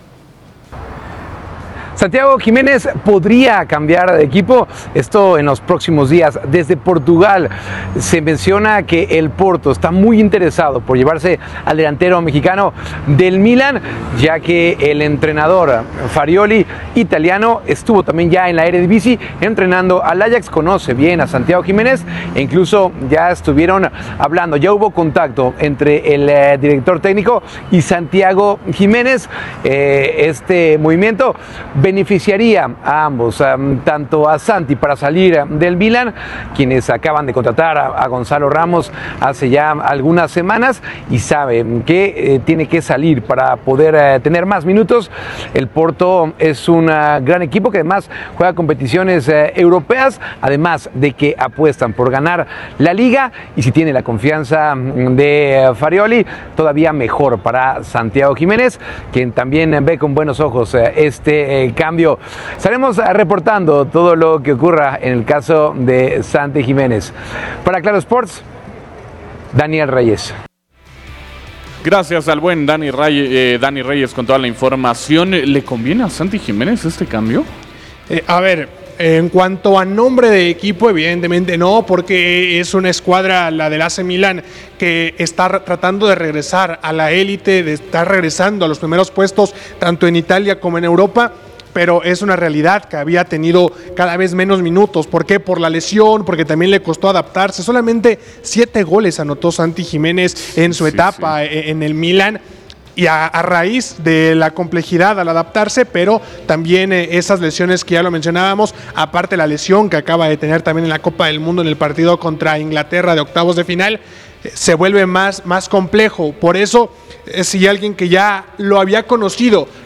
Santiago Jiménez podría cambiar de equipo, esto en los próximos días. Desde Portugal se menciona que el Porto está muy interesado por llevarse al delantero mexicano del Milan, ya que el entrenador Farioli, italiano, estuvo también ya en la Eredivisie entrenando al Ajax, conoce bien a Santiago Jiménez e incluso ya estuvieron hablando, ya hubo contacto entre el eh, director técnico y Santiago Jiménez. Eh, este movimiento beneficiaría a ambos, um, tanto a Santi para salir del Milan, quienes acaban de contratar a, a Gonzalo Ramos hace ya algunas semanas y sabe que eh, tiene que salir para poder eh, tener más minutos. El Porto es un uh, gran equipo que además juega competiciones eh, europeas, además de que apuestan por ganar la Liga y si tiene la confianza de Farioli, todavía mejor para Santiago Jiménez, quien también ve con buenos ojos eh, este eh, cambio. Estaremos reportando todo lo que ocurra en el caso de Santi Jiménez. Para Claro Sports, Daniel Reyes. Gracias al buen Dani Reyes, eh, Dani Reyes con toda la información. ¿Le conviene a Santi Jiménez este cambio? Eh, a ver, en cuanto a nombre de equipo, evidentemente no, porque es una escuadra, la del A C Milan, que está tratando de regresar a la élite, de estar regresando a los primeros puestos, tanto en Italia como en Europa. Pero es una realidad que había tenido cada vez menos minutos. ¿Por qué? Por la lesión, porque también le costó adaptarse. Solamente siete goles anotó Santi Jiménez en su sí, etapa sí. en el Milan. Y a, a raíz de la complejidad al adaptarse, pero también eh, esas lesiones que ya lo mencionábamos, aparte la lesión que acaba de tener también en la Copa del Mundo en el partido contra Inglaterra de octavos de final, eh, se vuelve más, más complejo. Por eso, eh, si alguien que ya lo había conocido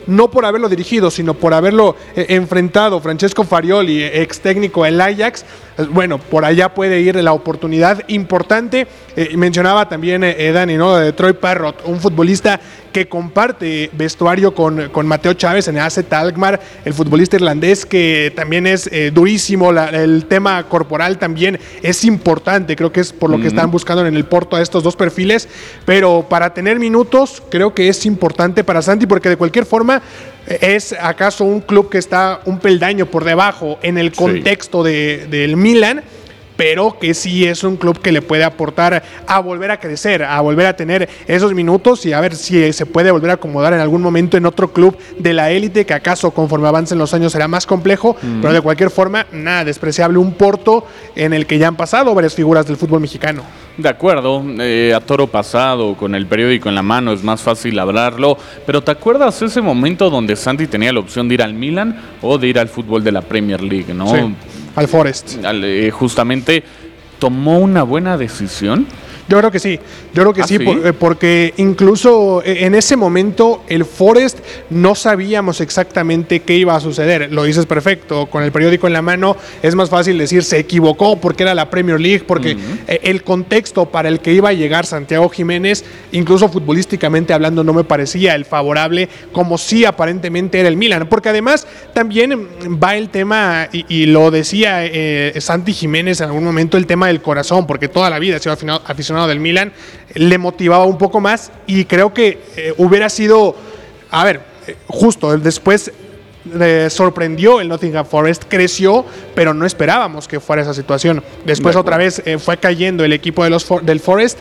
no por haberlo dirigido, sino por haberlo eh, enfrentado Francesco Farioli, ex técnico del Ajax. Bueno, por allá puede ir la oportunidad importante. Eh, mencionaba también eh, Dani, ¿no? De Troy Parrott, un futbolista que comparte vestuario con, con Mateo Chávez en el A Z Alkmaar, el futbolista irlandés que también es eh, durísimo, la, el tema corporal también es importante, creo que es por lo que mm. están buscando en el Porto a estos dos perfiles, pero para tener minutos creo que es importante para Santi, porque de cualquier forma es acaso un club que está un peldaño por debajo en el contexto sí. de, del Milan, pero que sí es un club que le puede aportar a volver a crecer, a volver a tener esos minutos y a ver si se puede volver a acomodar en algún momento en otro club de la élite, que acaso conforme avancen los años será más complejo, mm. pero de cualquier forma, nada despreciable, un Porto en el que ya han pasado varias figuras del fútbol mexicano. De acuerdo, eh, a toro pasado, con el periódico en la mano es más fácil hablarlo, pero ¿te acuerdas ese momento donde Santi tenía la opción de ir al Milan o de ir al fútbol de la Premier League, ¿no? Sí, al Forest. Al, eh, justamente, ¿tomó una buena decisión? Yo creo que sí, yo creo que ¿Ah, sí, sí? Por, porque incluso en ese momento el Forest no sabíamos exactamente qué iba a suceder. Lo dices perfecto, con el periódico en la mano es más fácil decir se equivocó porque era la Premier League, porque uh-huh. el contexto para el que iba a llegar Santiago Jiménez, incluso futbolísticamente hablando, no me parecía el favorable, como sí aparentemente era el Milan, porque además también va el tema, y, y lo decía eh, Santi Jiménez en algún momento, el tema del corazón, porque toda la vida ha sido aficionado del Milan, le motivaba un poco más y creo que eh, hubiera sido, a ver, eh, justo después eh, sorprendió el Nottingham Forest, creció, pero no esperábamos que fuera esa situación. Después otra vez eh, fue cayendo el equipo de los for- del Forest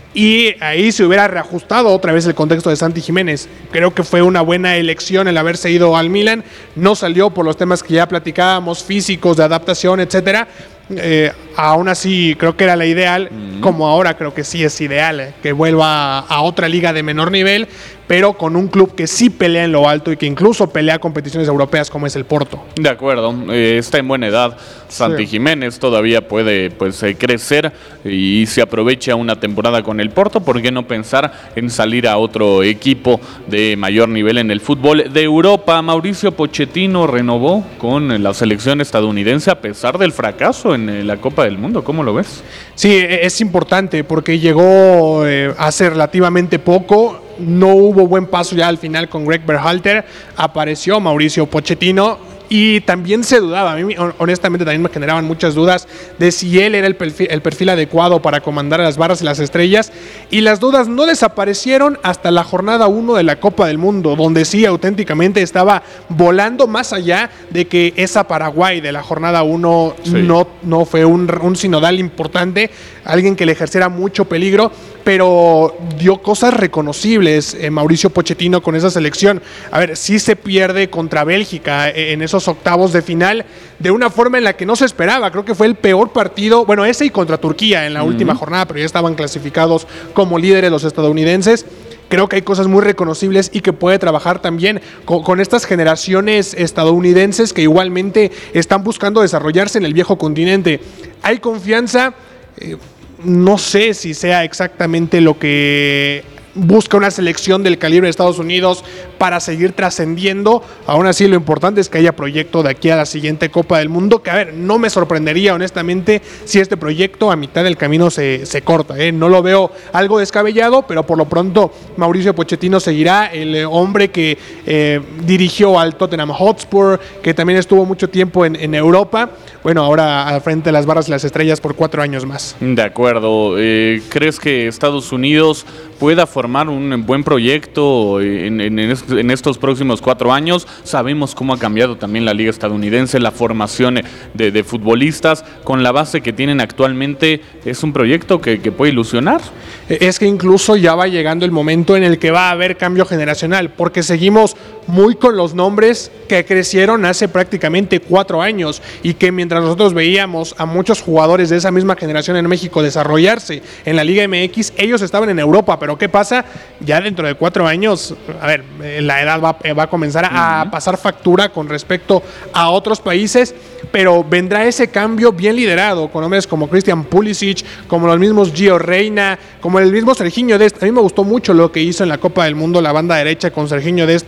y ahí se hubiera reajustado otra vez el contexto de Santi Jiménez. Creo que fue una buena elección el haberse ido al Milan, no salió por los temas que ya platicábamos, físicos, de adaptación, etcétera. Eh, aún así creo que era la ideal, mm. como ahora creo que sí es ideal eh, que vuelva a, a otra liga de menor nivel, pero con un club que sí pelea en lo alto y que incluso pelea competiciones europeas como es el Porto. De acuerdo, eh, está en buena edad Santi sí. Jiménez, todavía puede pues eh, crecer y se aprovecha una temporada con el Porto, ¿por qué no pensar en salir a otro equipo de mayor nivel en el fútbol de Europa? Mauricio Pochettino renovó con la selección estadounidense a pesar del fracaso en la Copa del Mundo, ¿cómo lo ves? Sí, es importante porque llegó eh, hace relativamente poco, no hubo buen paso ya al final con Greg Berhalter, apareció Mauricio Pochettino y también se dudaba, a mí honestamente también me generaban muchas dudas de si él era el perfil, el perfil adecuado para comandar a las barras y las estrellas, y las dudas no desaparecieron hasta la jornada uno de la Copa del Mundo, donde sí auténticamente estaba volando más allá de que esa Paraguay de la jornada uno sí. no, no fue un, un sinodal importante, alguien que le ejerciera mucho peligro, pero dio cosas reconocibles eh, Mauricio Pochettino con esa selección. A ver, sí se pierde contra Bélgica eh, en esos octavos de final de una forma en la que no se esperaba. Creo que fue el peor partido, bueno, ese y contra Turquía en la uh-huh. última jornada, pero ya estaban clasificados como líderes los estadounidenses. Creo que hay cosas muy reconocibles y que puede trabajar también con, con estas generaciones estadounidenses que igualmente están buscando desarrollarse en el viejo continente. Hay confianza, eh, no sé si sea exactamente lo que busca una selección del calibre de Estados Unidos para seguir trascendiendo. Aún así, lo importante es que haya proyecto de aquí a la siguiente Copa del Mundo, que a ver, no me sorprendería honestamente si este proyecto a mitad del camino se, se corta, ¿eh? No lo veo algo descabellado, pero por lo pronto Mauricio Pochettino seguirá, el eh, hombre que eh, dirigió al Tottenham Hotspur, que también estuvo mucho tiempo en, en Europa, bueno, ahora al frente de las barras y las estrellas por cuatro años más. De acuerdo, eh, ¿crees que Estados Unidos pueda formar un buen proyecto en, en, en estos próximos cuatro años? Sabemos cómo ha cambiado también la liga estadounidense, la formación de, de futbolistas, con la base que tienen actualmente, ¿es un proyecto que, que puede ilusionar? Es que incluso ya va llegando el momento en el que va a haber cambio generacional, porque seguimos muy con los nombres que crecieron hace prácticamente cuatro años y que mientras nosotros veíamos a muchos jugadores de esa misma generación en México desarrollarse en la Liga M X, ellos estaban en Europa, pero ¿qué pasa? Ya dentro de cuatro años, a ver, la edad va, va a comenzar a uh-huh. pasar factura con respecto a otros países, pero vendrá ese cambio bien liderado con hombres como Christian Pulisic, como los mismos Gio Reyna, como el mismo Sergiño Dest. A mí me gustó mucho lo que hizo en la Copa del Mundo la banda derecha con Sergiño Dest y Weston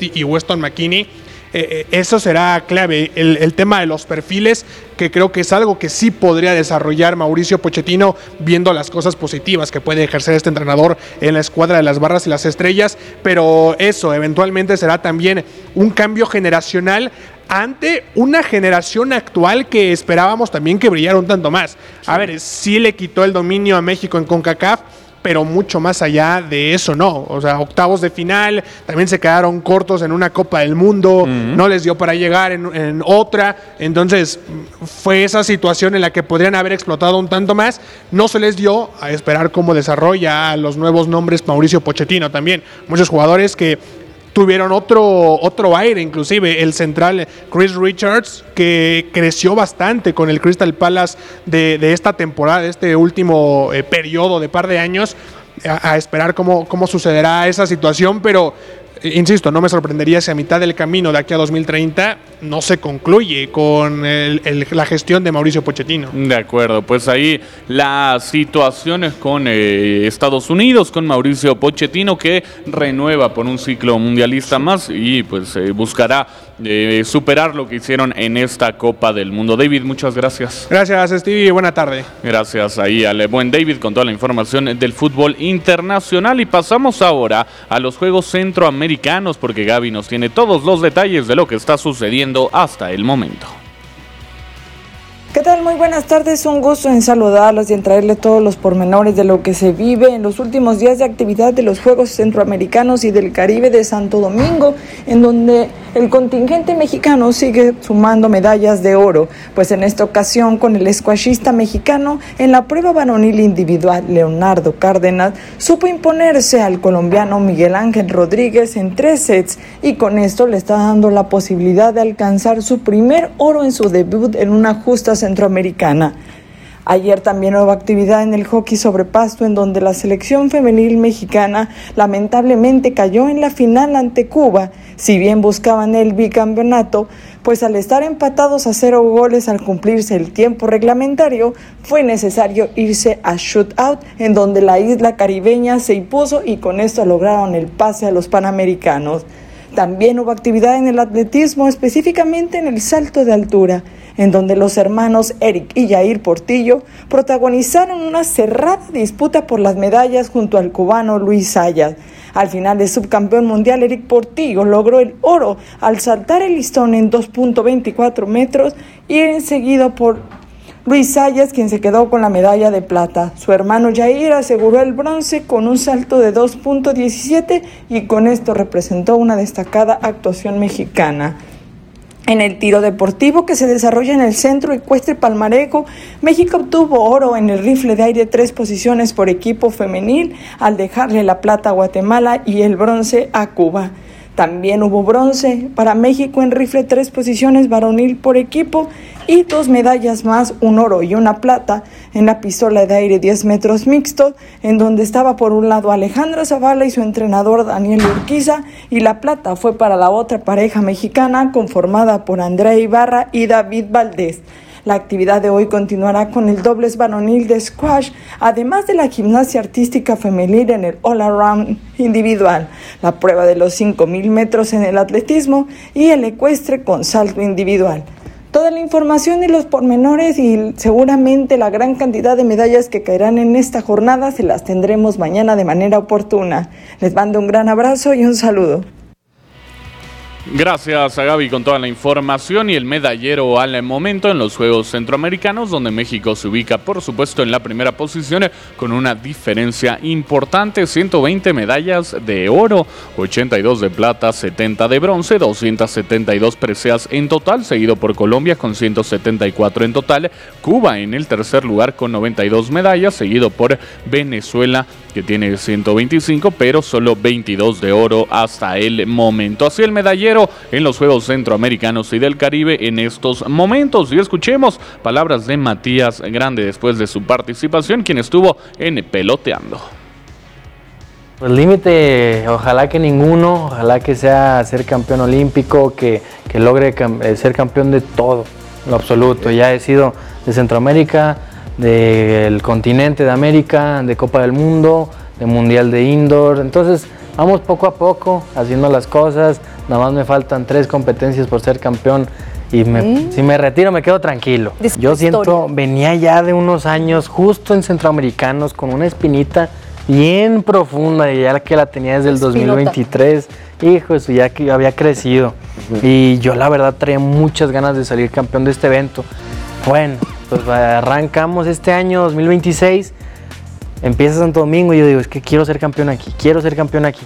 Weston McKennie. Eh, eso será clave, el, el tema de los perfiles, que creo que es algo que sí podría desarrollar Mauricio Pochettino, viendo las cosas positivas que puede ejercer este entrenador en la escuadra de las barras y las estrellas, pero eso eventualmente será también un cambio generacional ante una generación actual que esperábamos también que brillara un tanto más. A ver, sí le quitó el dominio a México en CONCACAF, pero mucho más allá de eso no, o sea, octavos de final, también se quedaron cortos en una Copa del Mundo, uh-huh. no les dio para llegar en, en otra, entonces fue esa situación en la que podrían haber explotado un tanto más, no se les dio, a esperar cómo desarrolla a los nuevos nombres Mauricio Pochettino también, muchos jugadores que tuvieron otro, otro aire, inclusive el central Chris Richards, que creció bastante con el Crystal Palace de, de esta temporada, de este último eh, periodo de par de años, a, a esperar cómo, cómo sucederá esa situación, pero insisto, no me sorprendería si a mitad del camino de aquí a dos mil treinta no se concluye con el, el, la gestión de Mauricio Pochettino. De acuerdo, pues ahí las situaciones con eh, Estados Unidos, con Mauricio Pochettino, que renueva por un ciclo mundialista más y pues eh, buscará eh, superar lo que hicieron en esta Copa del Mundo. David, muchas gracias. Gracias, Stevie, buena tarde. Gracias ahí al buen David con toda la información del fútbol internacional, y pasamos ahora a los Juegos Centroamericanos, porque Gaby nos tiene todos los detalles de lo que está sucediendo hasta el momento. ¿Qué tal? Muy buenas tardes, un gusto en saludarlos y en traerles todos los pormenores de lo que se vive en los últimos días de actividad de los Juegos Centroamericanos y del Caribe de Santo Domingo, en donde el contingente mexicano sigue sumando medallas de oro, pues en esta ocasión con el squashista mexicano en la prueba varonil individual, Leonardo Cárdenas supo imponerse al colombiano Miguel Ángel Rodríguez en tres sets, y con esto le está dando la posibilidad de alcanzar su primer oro en su debut en una justa centroamericana. Ayer también hubo actividad en el hockey sobre pasto, en donde la selección femenil mexicana lamentablemente cayó en la final ante Cuba. Si bien buscaban el bicampeonato, pues al estar empatados a cero goles al cumplirse el tiempo reglamentario, fue necesario irse a shootout, en donde la isla caribeña se impuso y con esto lograron el pase a los Panamericanos. También hubo actividad en el atletismo, específicamente en el salto de altura, en donde los hermanos Eric y Yair Portillo protagonizaron una cerrada disputa por las medallas junto al cubano Luis Sayas. Al final, el subcampeón mundial Eric Portillo logró el oro al saltar el listón en dos punto veinticuatro metros y seguido por Luis Sayas, quien se quedó con la medalla de plata. Su hermano Yair aseguró el bronce con un salto de dos punto diecisiete y con esto representó una destacada actuación mexicana. En el tiro deportivo que se desarrolla en el Centro Ecuestre Palmarejo, México obtuvo oro en el rifle de aire tres posiciones por equipo femenil, al dejarle la plata a Guatemala y el bronce a Cuba. También hubo bronce para México en rifle tres posiciones varonil por equipo y dos medallas más, un oro y una plata, en la pistola de aire diez metros mixto, en donde estaba por un lado Alejandra Zavala y su entrenador Daniel Urquiza, y la plata fue para la otra pareja mexicana conformada por Andrea Ibarra y David Valdés. La actividad de hoy continuará con el dobles varonil de squash, además de la gimnasia artística femenil en el all-around individual, la prueba de los cinco mil metros en el atletismo y el ecuestre con salto individual. Toda la información y los pormenores y seguramente la gran cantidad de medallas que caerán en esta jornada se las tendremos mañana de manera oportuna. Les mando un gran abrazo y un saludo. Gracias a Gaby con toda la información y el medallero al momento en los Juegos Centroamericanos, donde México se ubica por supuesto en la primera posición con una diferencia importante: ciento veinte medallas de oro, ochenta y dos de plata, setenta de bronce, doscientas setenta y dos preseas en total, seguido por Colombia con ciento setenta y cuatro en total, Cuba en el tercer lugar con noventa y dos medallas, seguido por Venezuela que tiene ciento veinticinco, pero solo veintidós de oro hasta el momento. Así el medallero en los Juegos Centroamericanos y del Caribe en estos momentos. Y escuchemos palabras de Matías Grande después de su participación, quien estuvo en Peloteando. El límite, ojalá que ninguno, ojalá que sea ser campeón olímpico, que, que logre cam- ser campeón de todo, lo absoluto. Ya he sido de Centroamérica, del continente de América, de Copa del Mundo, de Mundial de Indoor. Entonces, vamos poco a poco haciendo las cosas, nada más me faltan tres competencias por ser campeón y me, mm. si me retiro me quedo tranquilo. Yo siento, historia. venía ya de unos años justo en Centroamericanos con una espinita bien profunda y ya que la tenía desde el Espinota. dos mil veintitrés, hijo, eso ya que había crecido uh-huh. y yo la verdad traía muchas ganas de salir campeón de este evento. Bueno, pues arrancamos este año dos mil veintiséis, empieza Santo Domingo y yo digo, es que quiero ser campeón aquí, quiero ser campeón aquí.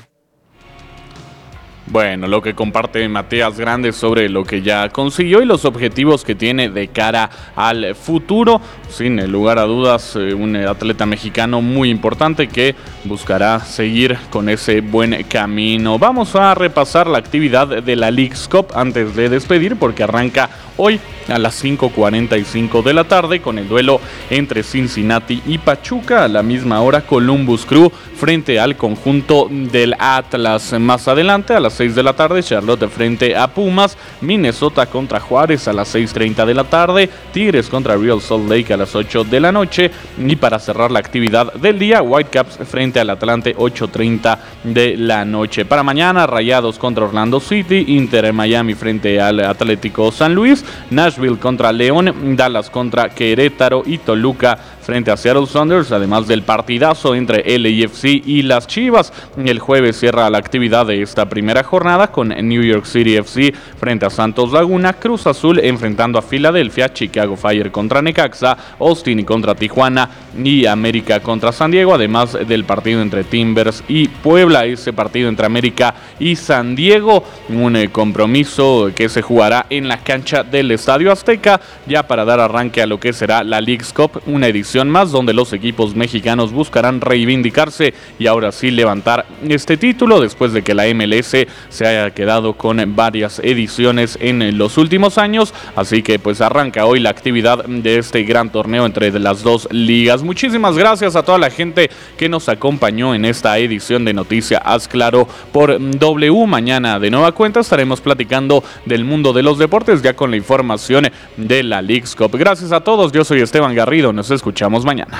Bueno, lo que comparte Matías Grandes sobre lo que ya consiguió y los objetivos que tiene de cara al futuro. Sin lugar a dudas, un atleta mexicano muy importante que buscará seguir con ese buen camino. Vamos a repasar la actividad de la Leagues Cup antes de despedir, porque arranca hoy a las cinco cuarenta y cinco de la tarde con el duelo entre Cincinnati y Pachuca. A la misma hora, Columbus Crew frente al conjunto del Atlas. Más adelante, a las seis de la tarde, Charlotte frente a Pumas. Minnesota contra Juárez a las seis treinta de la tarde. Tigres contra Real Salt Lake a las ocho de la noche. Y para cerrar la actividad del día, Whitecaps frente al Atlante ocho treinta de la noche. Para mañana, Rayados contra Orlando City. Inter Miami frente al Atlético San Luis. Nashville contra León. Dallas contra Querétaro. Y Toluca frente a Seattle Sounders, además del partidazo entre L A F C y las Chivas. El jueves cierra la actividad de esta primera jornada con New York City F C frente a Santos Laguna, Cruz Azul enfrentando a Filadelfia, Chicago Fire contra Necaxa, Austin contra Tijuana y América contra San Diego, además del partido entre Timbers y Puebla. Ese partido entre América y San Diego, un eh, compromiso que se jugará en la cancha del Estadio Azteca, ya para dar arranque a lo que será la Leagues Cup, una edición más donde los equipos mexicanos buscarán reivindicarse y ahora sí levantar este título después de que la M L S se haya quedado con varias ediciones en los últimos años. Así que pues arranca hoy la actividad de este gran torneo entre las dos ligas. Muchísimas gracias a toda la gente que nos acompañó en esta edición de Noticia Haz Claro por W. Mañana de nueva cuenta estaremos platicando del mundo de los deportes ya con la información de la Leagues Cup. Gracias a todos, yo soy Esteban Garrido, nos escuchamos mañana.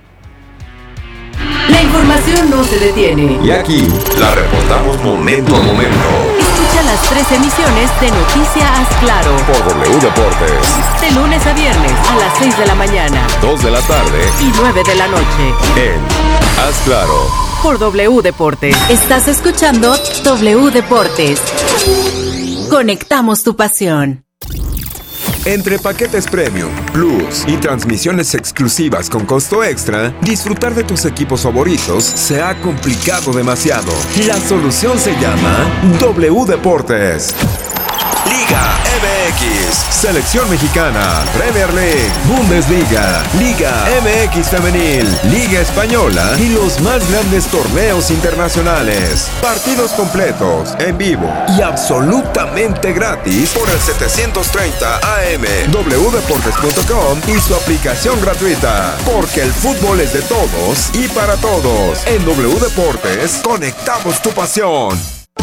La información no se detiene. Y aquí la reportamos momento a momento. Escucha las tres emisiones de Noticia Haz Claro por W Deportes. De lunes a viernes a las seis de la mañana, dos de la tarde y nueve de la noche. En Haz Claro por W Deportes. Estás escuchando W Deportes. Conectamos tu pasión. Entre paquetes Premium, Plus y transmisiones exclusivas con costo extra, disfrutar de tus equipos favoritos se ha complicado demasiado. La solución se llama W Deportes. Liga M X, Selección Mexicana, Premier League, Bundesliga, Liga M X Femenil, Liga Española y los más grandes torneos internacionales. Partidos completos, en vivo y absolutamente gratis por el setecientos treinta A M, w deportes punto com y su aplicación gratuita. Porque el fútbol es de todos y para todos. En W Deportes, conectamos tu pasión.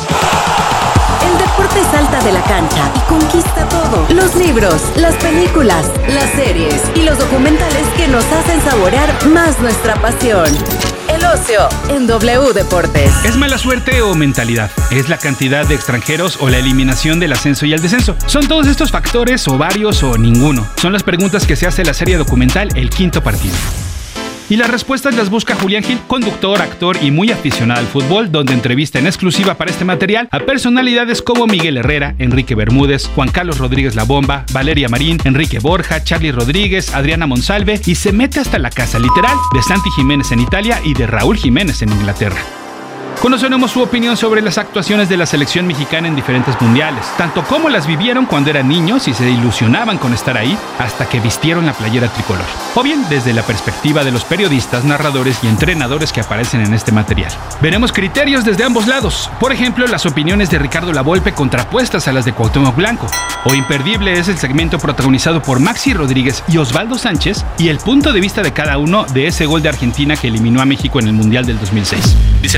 El deporte salta de la cancha y conquista todo. Los libros, las películas, las series y los documentales que nos hacen saborear más nuestra pasión. El ocio en W Deportes. ¿Es mala suerte o mentalidad? ¿Es la cantidad de extranjeros o la eliminación del ascenso y el descenso? ¿Son todos estos factores o varios o ninguno? Son las preguntas que se hace la serie documental El Quinto Partido. Y las respuestas las busca Julián Gil, conductor, actor y muy aficionado al fútbol, donde entrevista en exclusiva para este material a personalidades como Miguel Herrera, Enrique Bermúdez, Juan Carlos Rodríguez La Bomba, Valeria Marín, Enrique Borja, Charly Rodríguez, Adriana Monsalve y se mete hasta la casa literal de Santi Jiménez en Italia y de Raúl Jiménez en Inglaterra. Conoceremos su opinión sobre las actuaciones de la selección mexicana en diferentes mundiales, tanto como las vivieron cuando eran niños y se ilusionaban con estar ahí, hasta que vistieron la playera tricolor. O bien desde la perspectiva de los periodistas, narradores y entrenadores que aparecen en este material. Veremos criterios desde ambos lados, por ejemplo, las opiniones de Ricardo Lavolpe contrapuestas a las de Cuauhtémoc Blanco. O imperdible es el segmento protagonizado por Maxi Rodríguez y Osvaldo Sánchez y el punto de vista de cada uno de ese gol de Argentina que eliminó a México en el Mundial del dos mil seis. Dice el portero mexicano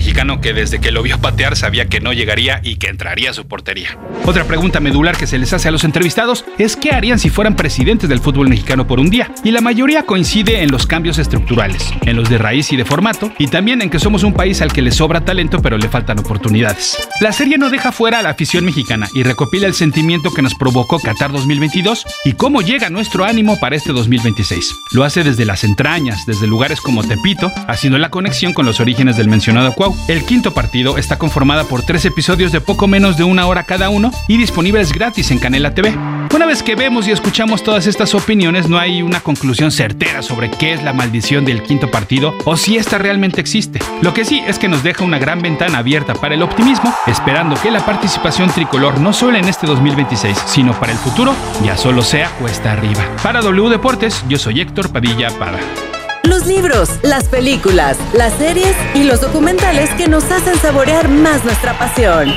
mexicano que desde que lo vio patear sabía que no llegaría y que entraría a su portería. Otra pregunta medular que se les hace a los entrevistados es qué harían si fueran presidentes del fútbol mexicano por un día, y la mayoría coincide en los cambios estructurales, en los de raíz y de formato, y también en que somos un país al que le sobra talento pero le faltan oportunidades. La serie no deja fuera a la afición mexicana y recopila el sentimiento que nos provocó Qatar dos mil veintidós y cómo llega nuestro ánimo para este dos mil veintiséis. Lo hace desde las entrañas, desde lugares como Tepito, haciendo la conexión con los orígenes del mencionado Cuau. El quinto partido está conformada por tres episodios de poco menos de una hora cada uno y disponibles gratis en Canela T V. Una vez que vemos y escuchamos todas estas opiniones, no hay una conclusión certera sobre qué es la maldición del quinto partido o si esta realmente existe. Lo que sí es que nos deja una gran ventana abierta para el optimismo, esperando que la participación tricolor no solo en este dos mil veintiséis, sino para el futuro, ya solo sea cuesta arriba. Para W Deportes, yo soy Héctor Padilla Pada. Los libros, las películas, las series y los documentales que nos hacen saborear más nuestra pasión.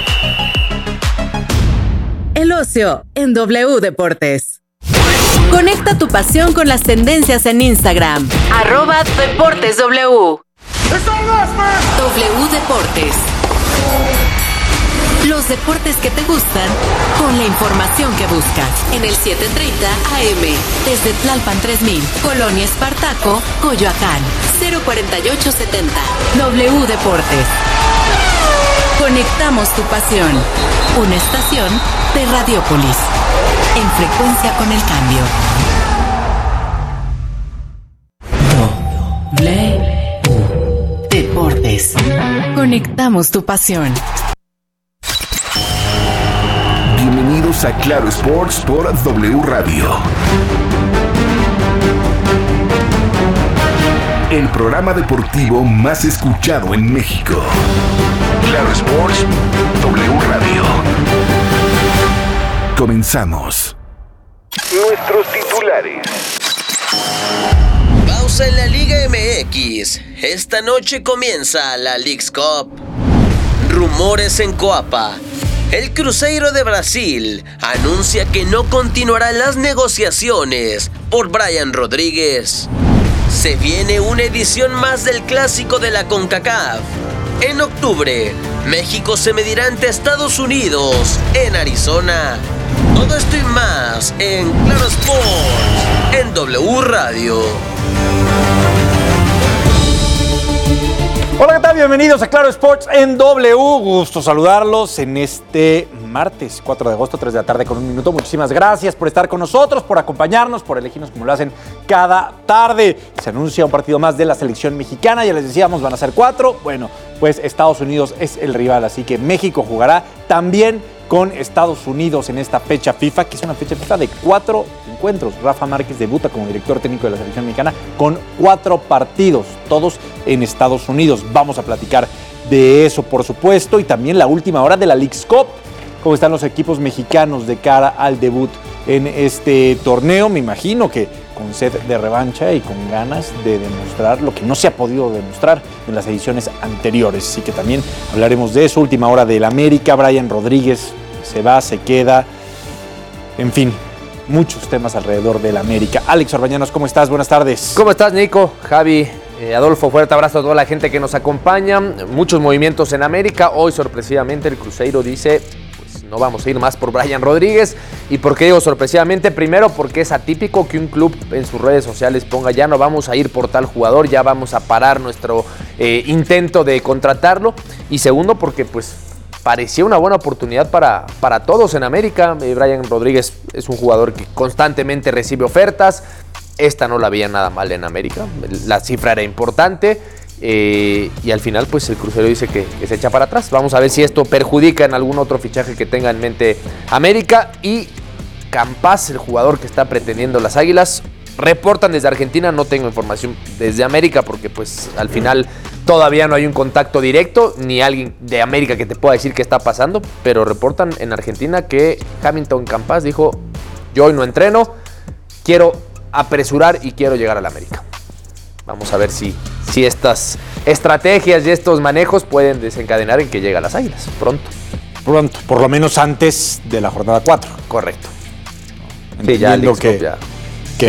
El ocio en W Deportes. Conecta tu pasión con las tendencias en Instagram. Arroba Deportes W. W Deportes. Los deportes que te gustan con la información que buscas. En el siete treinta A M. Desde Tlalpan tres mil. Colonia Espartaco, Coyoacán. cero cuarenta y ocho setenta. W Deportes. Conectamos tu pasión. Una estación de Radiópolis. En frecuencia con el cambio. W Deportes. Conectamos tu pasión. Bienvenidos a Claro Sports por W Radio. El programa deportivo más escuchado en México. Claro Sports, W Radio. Comenzamos. Nuestros titulares. Pausa en la Liga M X. Esta noche comienza la Leagues Cup. Rumores en Coapa. El Cruzeiro de Brasil anuncia que no continuará las negociaciones por Brian Rodríguez. Se viene una edición más del Clásico de la CONCACAF. En octubre, México se medirá ante Estados Unidos en Arizona. Todo esto y más en Claro Sports, en W Radio. Hola, ¿qué tal? Bienvenidos a Claro Sports en W. Gusto saludarlos en este martes cuatro de agosto, tres de la tarde con un minuto. Muchísimas gracias por estar con nosotros, por acompañarnos, por elegirnos como lo hacen cada tarde. Se anuncia un partido más de la selección mexicana, ya les decíamos, van a ser cuatro. Bueno, pues Estados Unidos es el rival, así que México jugará también con Estados Unidos en esta fecha FIFA, que es una fecha FIFA de cuatro encuentros. Rafa Márquez debuta como director técnico de la selección mexicana con cuatro partidos, todos en Estados Unidos. Vamos a platicar de eso, por supuesto, y también la última hora de la Leagues Cup. ¿Cómo están los equipos mexicanos de cara al debut en este torneo? Me imagino que con sed de revancha y con ganas de demostrar lo que no se ha podido demostrar en las ediciones anteriores. Así que también hablaremos de eso. Última hora del América, Brian Rodríguez se va, se queda, en fin, muchos temas alrededor del América. Alex Orbañanos, ¿cómo estás? Buenas tardes. ¿Cómo estás, Nico? Javi, eh, Adolfo, fuerte abrazo a toda la gente que nos acompaña. Muchos movimientos en América. Hoy, sorpresivamente, el Cruzeiro dice: no vamos a ir más por Brian Rodríguez. ¿Y por qué digo sorpresivamente? Primero, porque es atípico que un club en sus redes sociales ponga: ya no vamos a ir por tal jugador, ya vamos a parar nuestro eh, intento de contratarlo. Y segundo, porque pues parecía una buena oportunidad para, para todos en América. Eh, Brian Rodríguez es un jugador que constantemente recibe ofertas. Esta no la veía nada mal en América. La cifra era importante. Eh, y al final pues el Cruzeiro dice que, que se echa para atrás. Vamos a ver si esto perjudica en algún otro fichaje que tenga en mente América. Y Campas, el jugador que está pretendiendo las Águilas, reportan desde Argentina. No tengo información desde América porque pues al final todavía no hay un contacto directo ni alguien de América que te pueda decir qué está pasando, pero reportan en Argentina que Hamilton Campas dijo: yo hoy no entreno, quiero apresurar y quiero llegar al América. Vamos a ver si, si estas estrategias y estos manejos pueden desencadenar en que llegue a las Águilas pronto. Pronto, por lo menos antes de la jornada cuatro. Correcto. Sí, ya, que, ya que fue.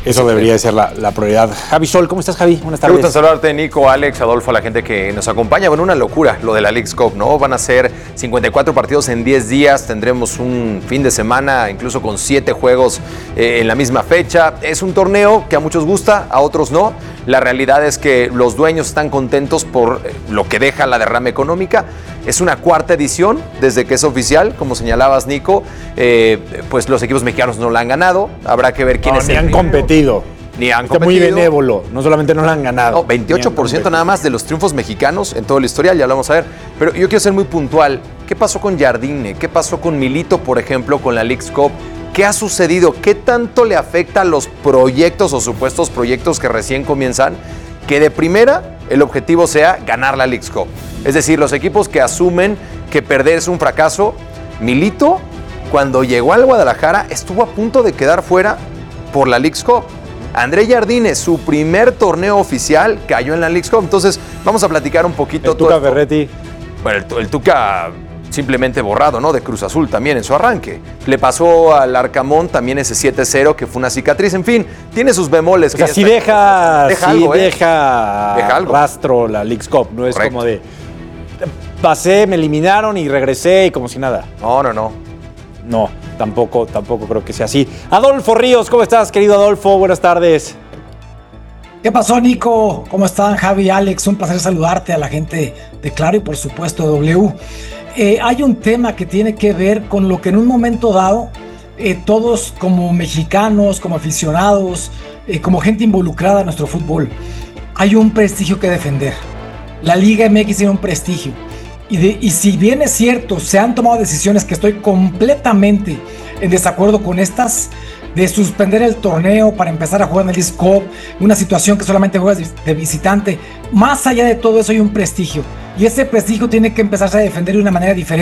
Eso debería de ser la, la prioridad. Javi Sol, ¿cómo estás, Javi? Buenas tardes. Me gusta saludarte, Nico, Alex, Adolfo, a la gente que nos acompaña. Bueno, una locura lo de la Leagues Cup, ¿no? Van a ser cincuenta y cuatro partidos en diez días. Tendremos un fin de semana, incluso con siete juegos eh, en la misma fecha. Es un torneo que a muchos gusta, a otros no. La realidad es que los dueños están contentos por eh, lo que deja la derrama económica. Es una cuarta edición desde que es oficial, como señalabas, Nico. Eh, pues los equipos mexicanos no la han ganado. Habrá que ver quiénes no, ni han competido. Ni han Está competido. muy benévolo. No solamente no la han ganado. No, veintiocho por ciento nada más de los triunfos mexicanos en todo el historial, ya lo vamos a ver. Pero yo quiero ser muy puntual. ¿Qué pasó con Jardine? ¿Qué pasó con Milito, por ejemplo, con la Leagues Cup? ¿Qué ha sucedido? ¿Qué tanto le afecta a los proyectos o supuestos proyectos que recién comienzan? Que de primera el objetivo sea ganar la Leagues Cup. Es decir, los equipos que asumen que perder es un fracaso. Milito, cuando llegó al Guadalajara, estuvo a punto de quedar fuera por la Leagues Cup. André Jardine, su primer torneo oficial, cayó en la Leagues Cup. Entonces, vamos a platicar un poquito. El Tuca Ferretti. Bueno, el, el Tuca simplemente borrado, ¿no? De Cruz Azul también en su arranque. Le pasó al Arcamón también ese siete cero, que fue una cicatriz. En fin, tiene sus bemoles. O sea, sí deja, deja, sí algo, ¿eh? deja, deja algo. rastro la Leagues Cup. No es Correcto. como de pasé, me eliminaron y regresé y como si nada. No, no, no. No, tampoco, tampoco creo que sea así. Adolfo Ríos, ¿cómo estás, querido Adolfo? Buenas tardes. ¿Qué pasó, Nico? ¿Cómo están, Javi, Alex? Un placer saludarte a la gente de Claro y por supuesto de W. Eh, hay un tema que tiene que ver con lo que en un momento dado eh, todos como mexicanos, como aficionados, eh, como gente involucrada en nuestro fútbol, hay un prestigio que defender. La Liga M X tiene un prestigio. Y, de, y si bien es cierto, se han tomado decisiones que estoy completamente en desacuerdo con estas, de suspender el torneo para empezar a jugar en el Leagues Cup, una situación que solamente juegas de visitante. Más allá de todo eso hay un prestigio, y ese prestigio tiene que empezarse a defender de una manera diferente.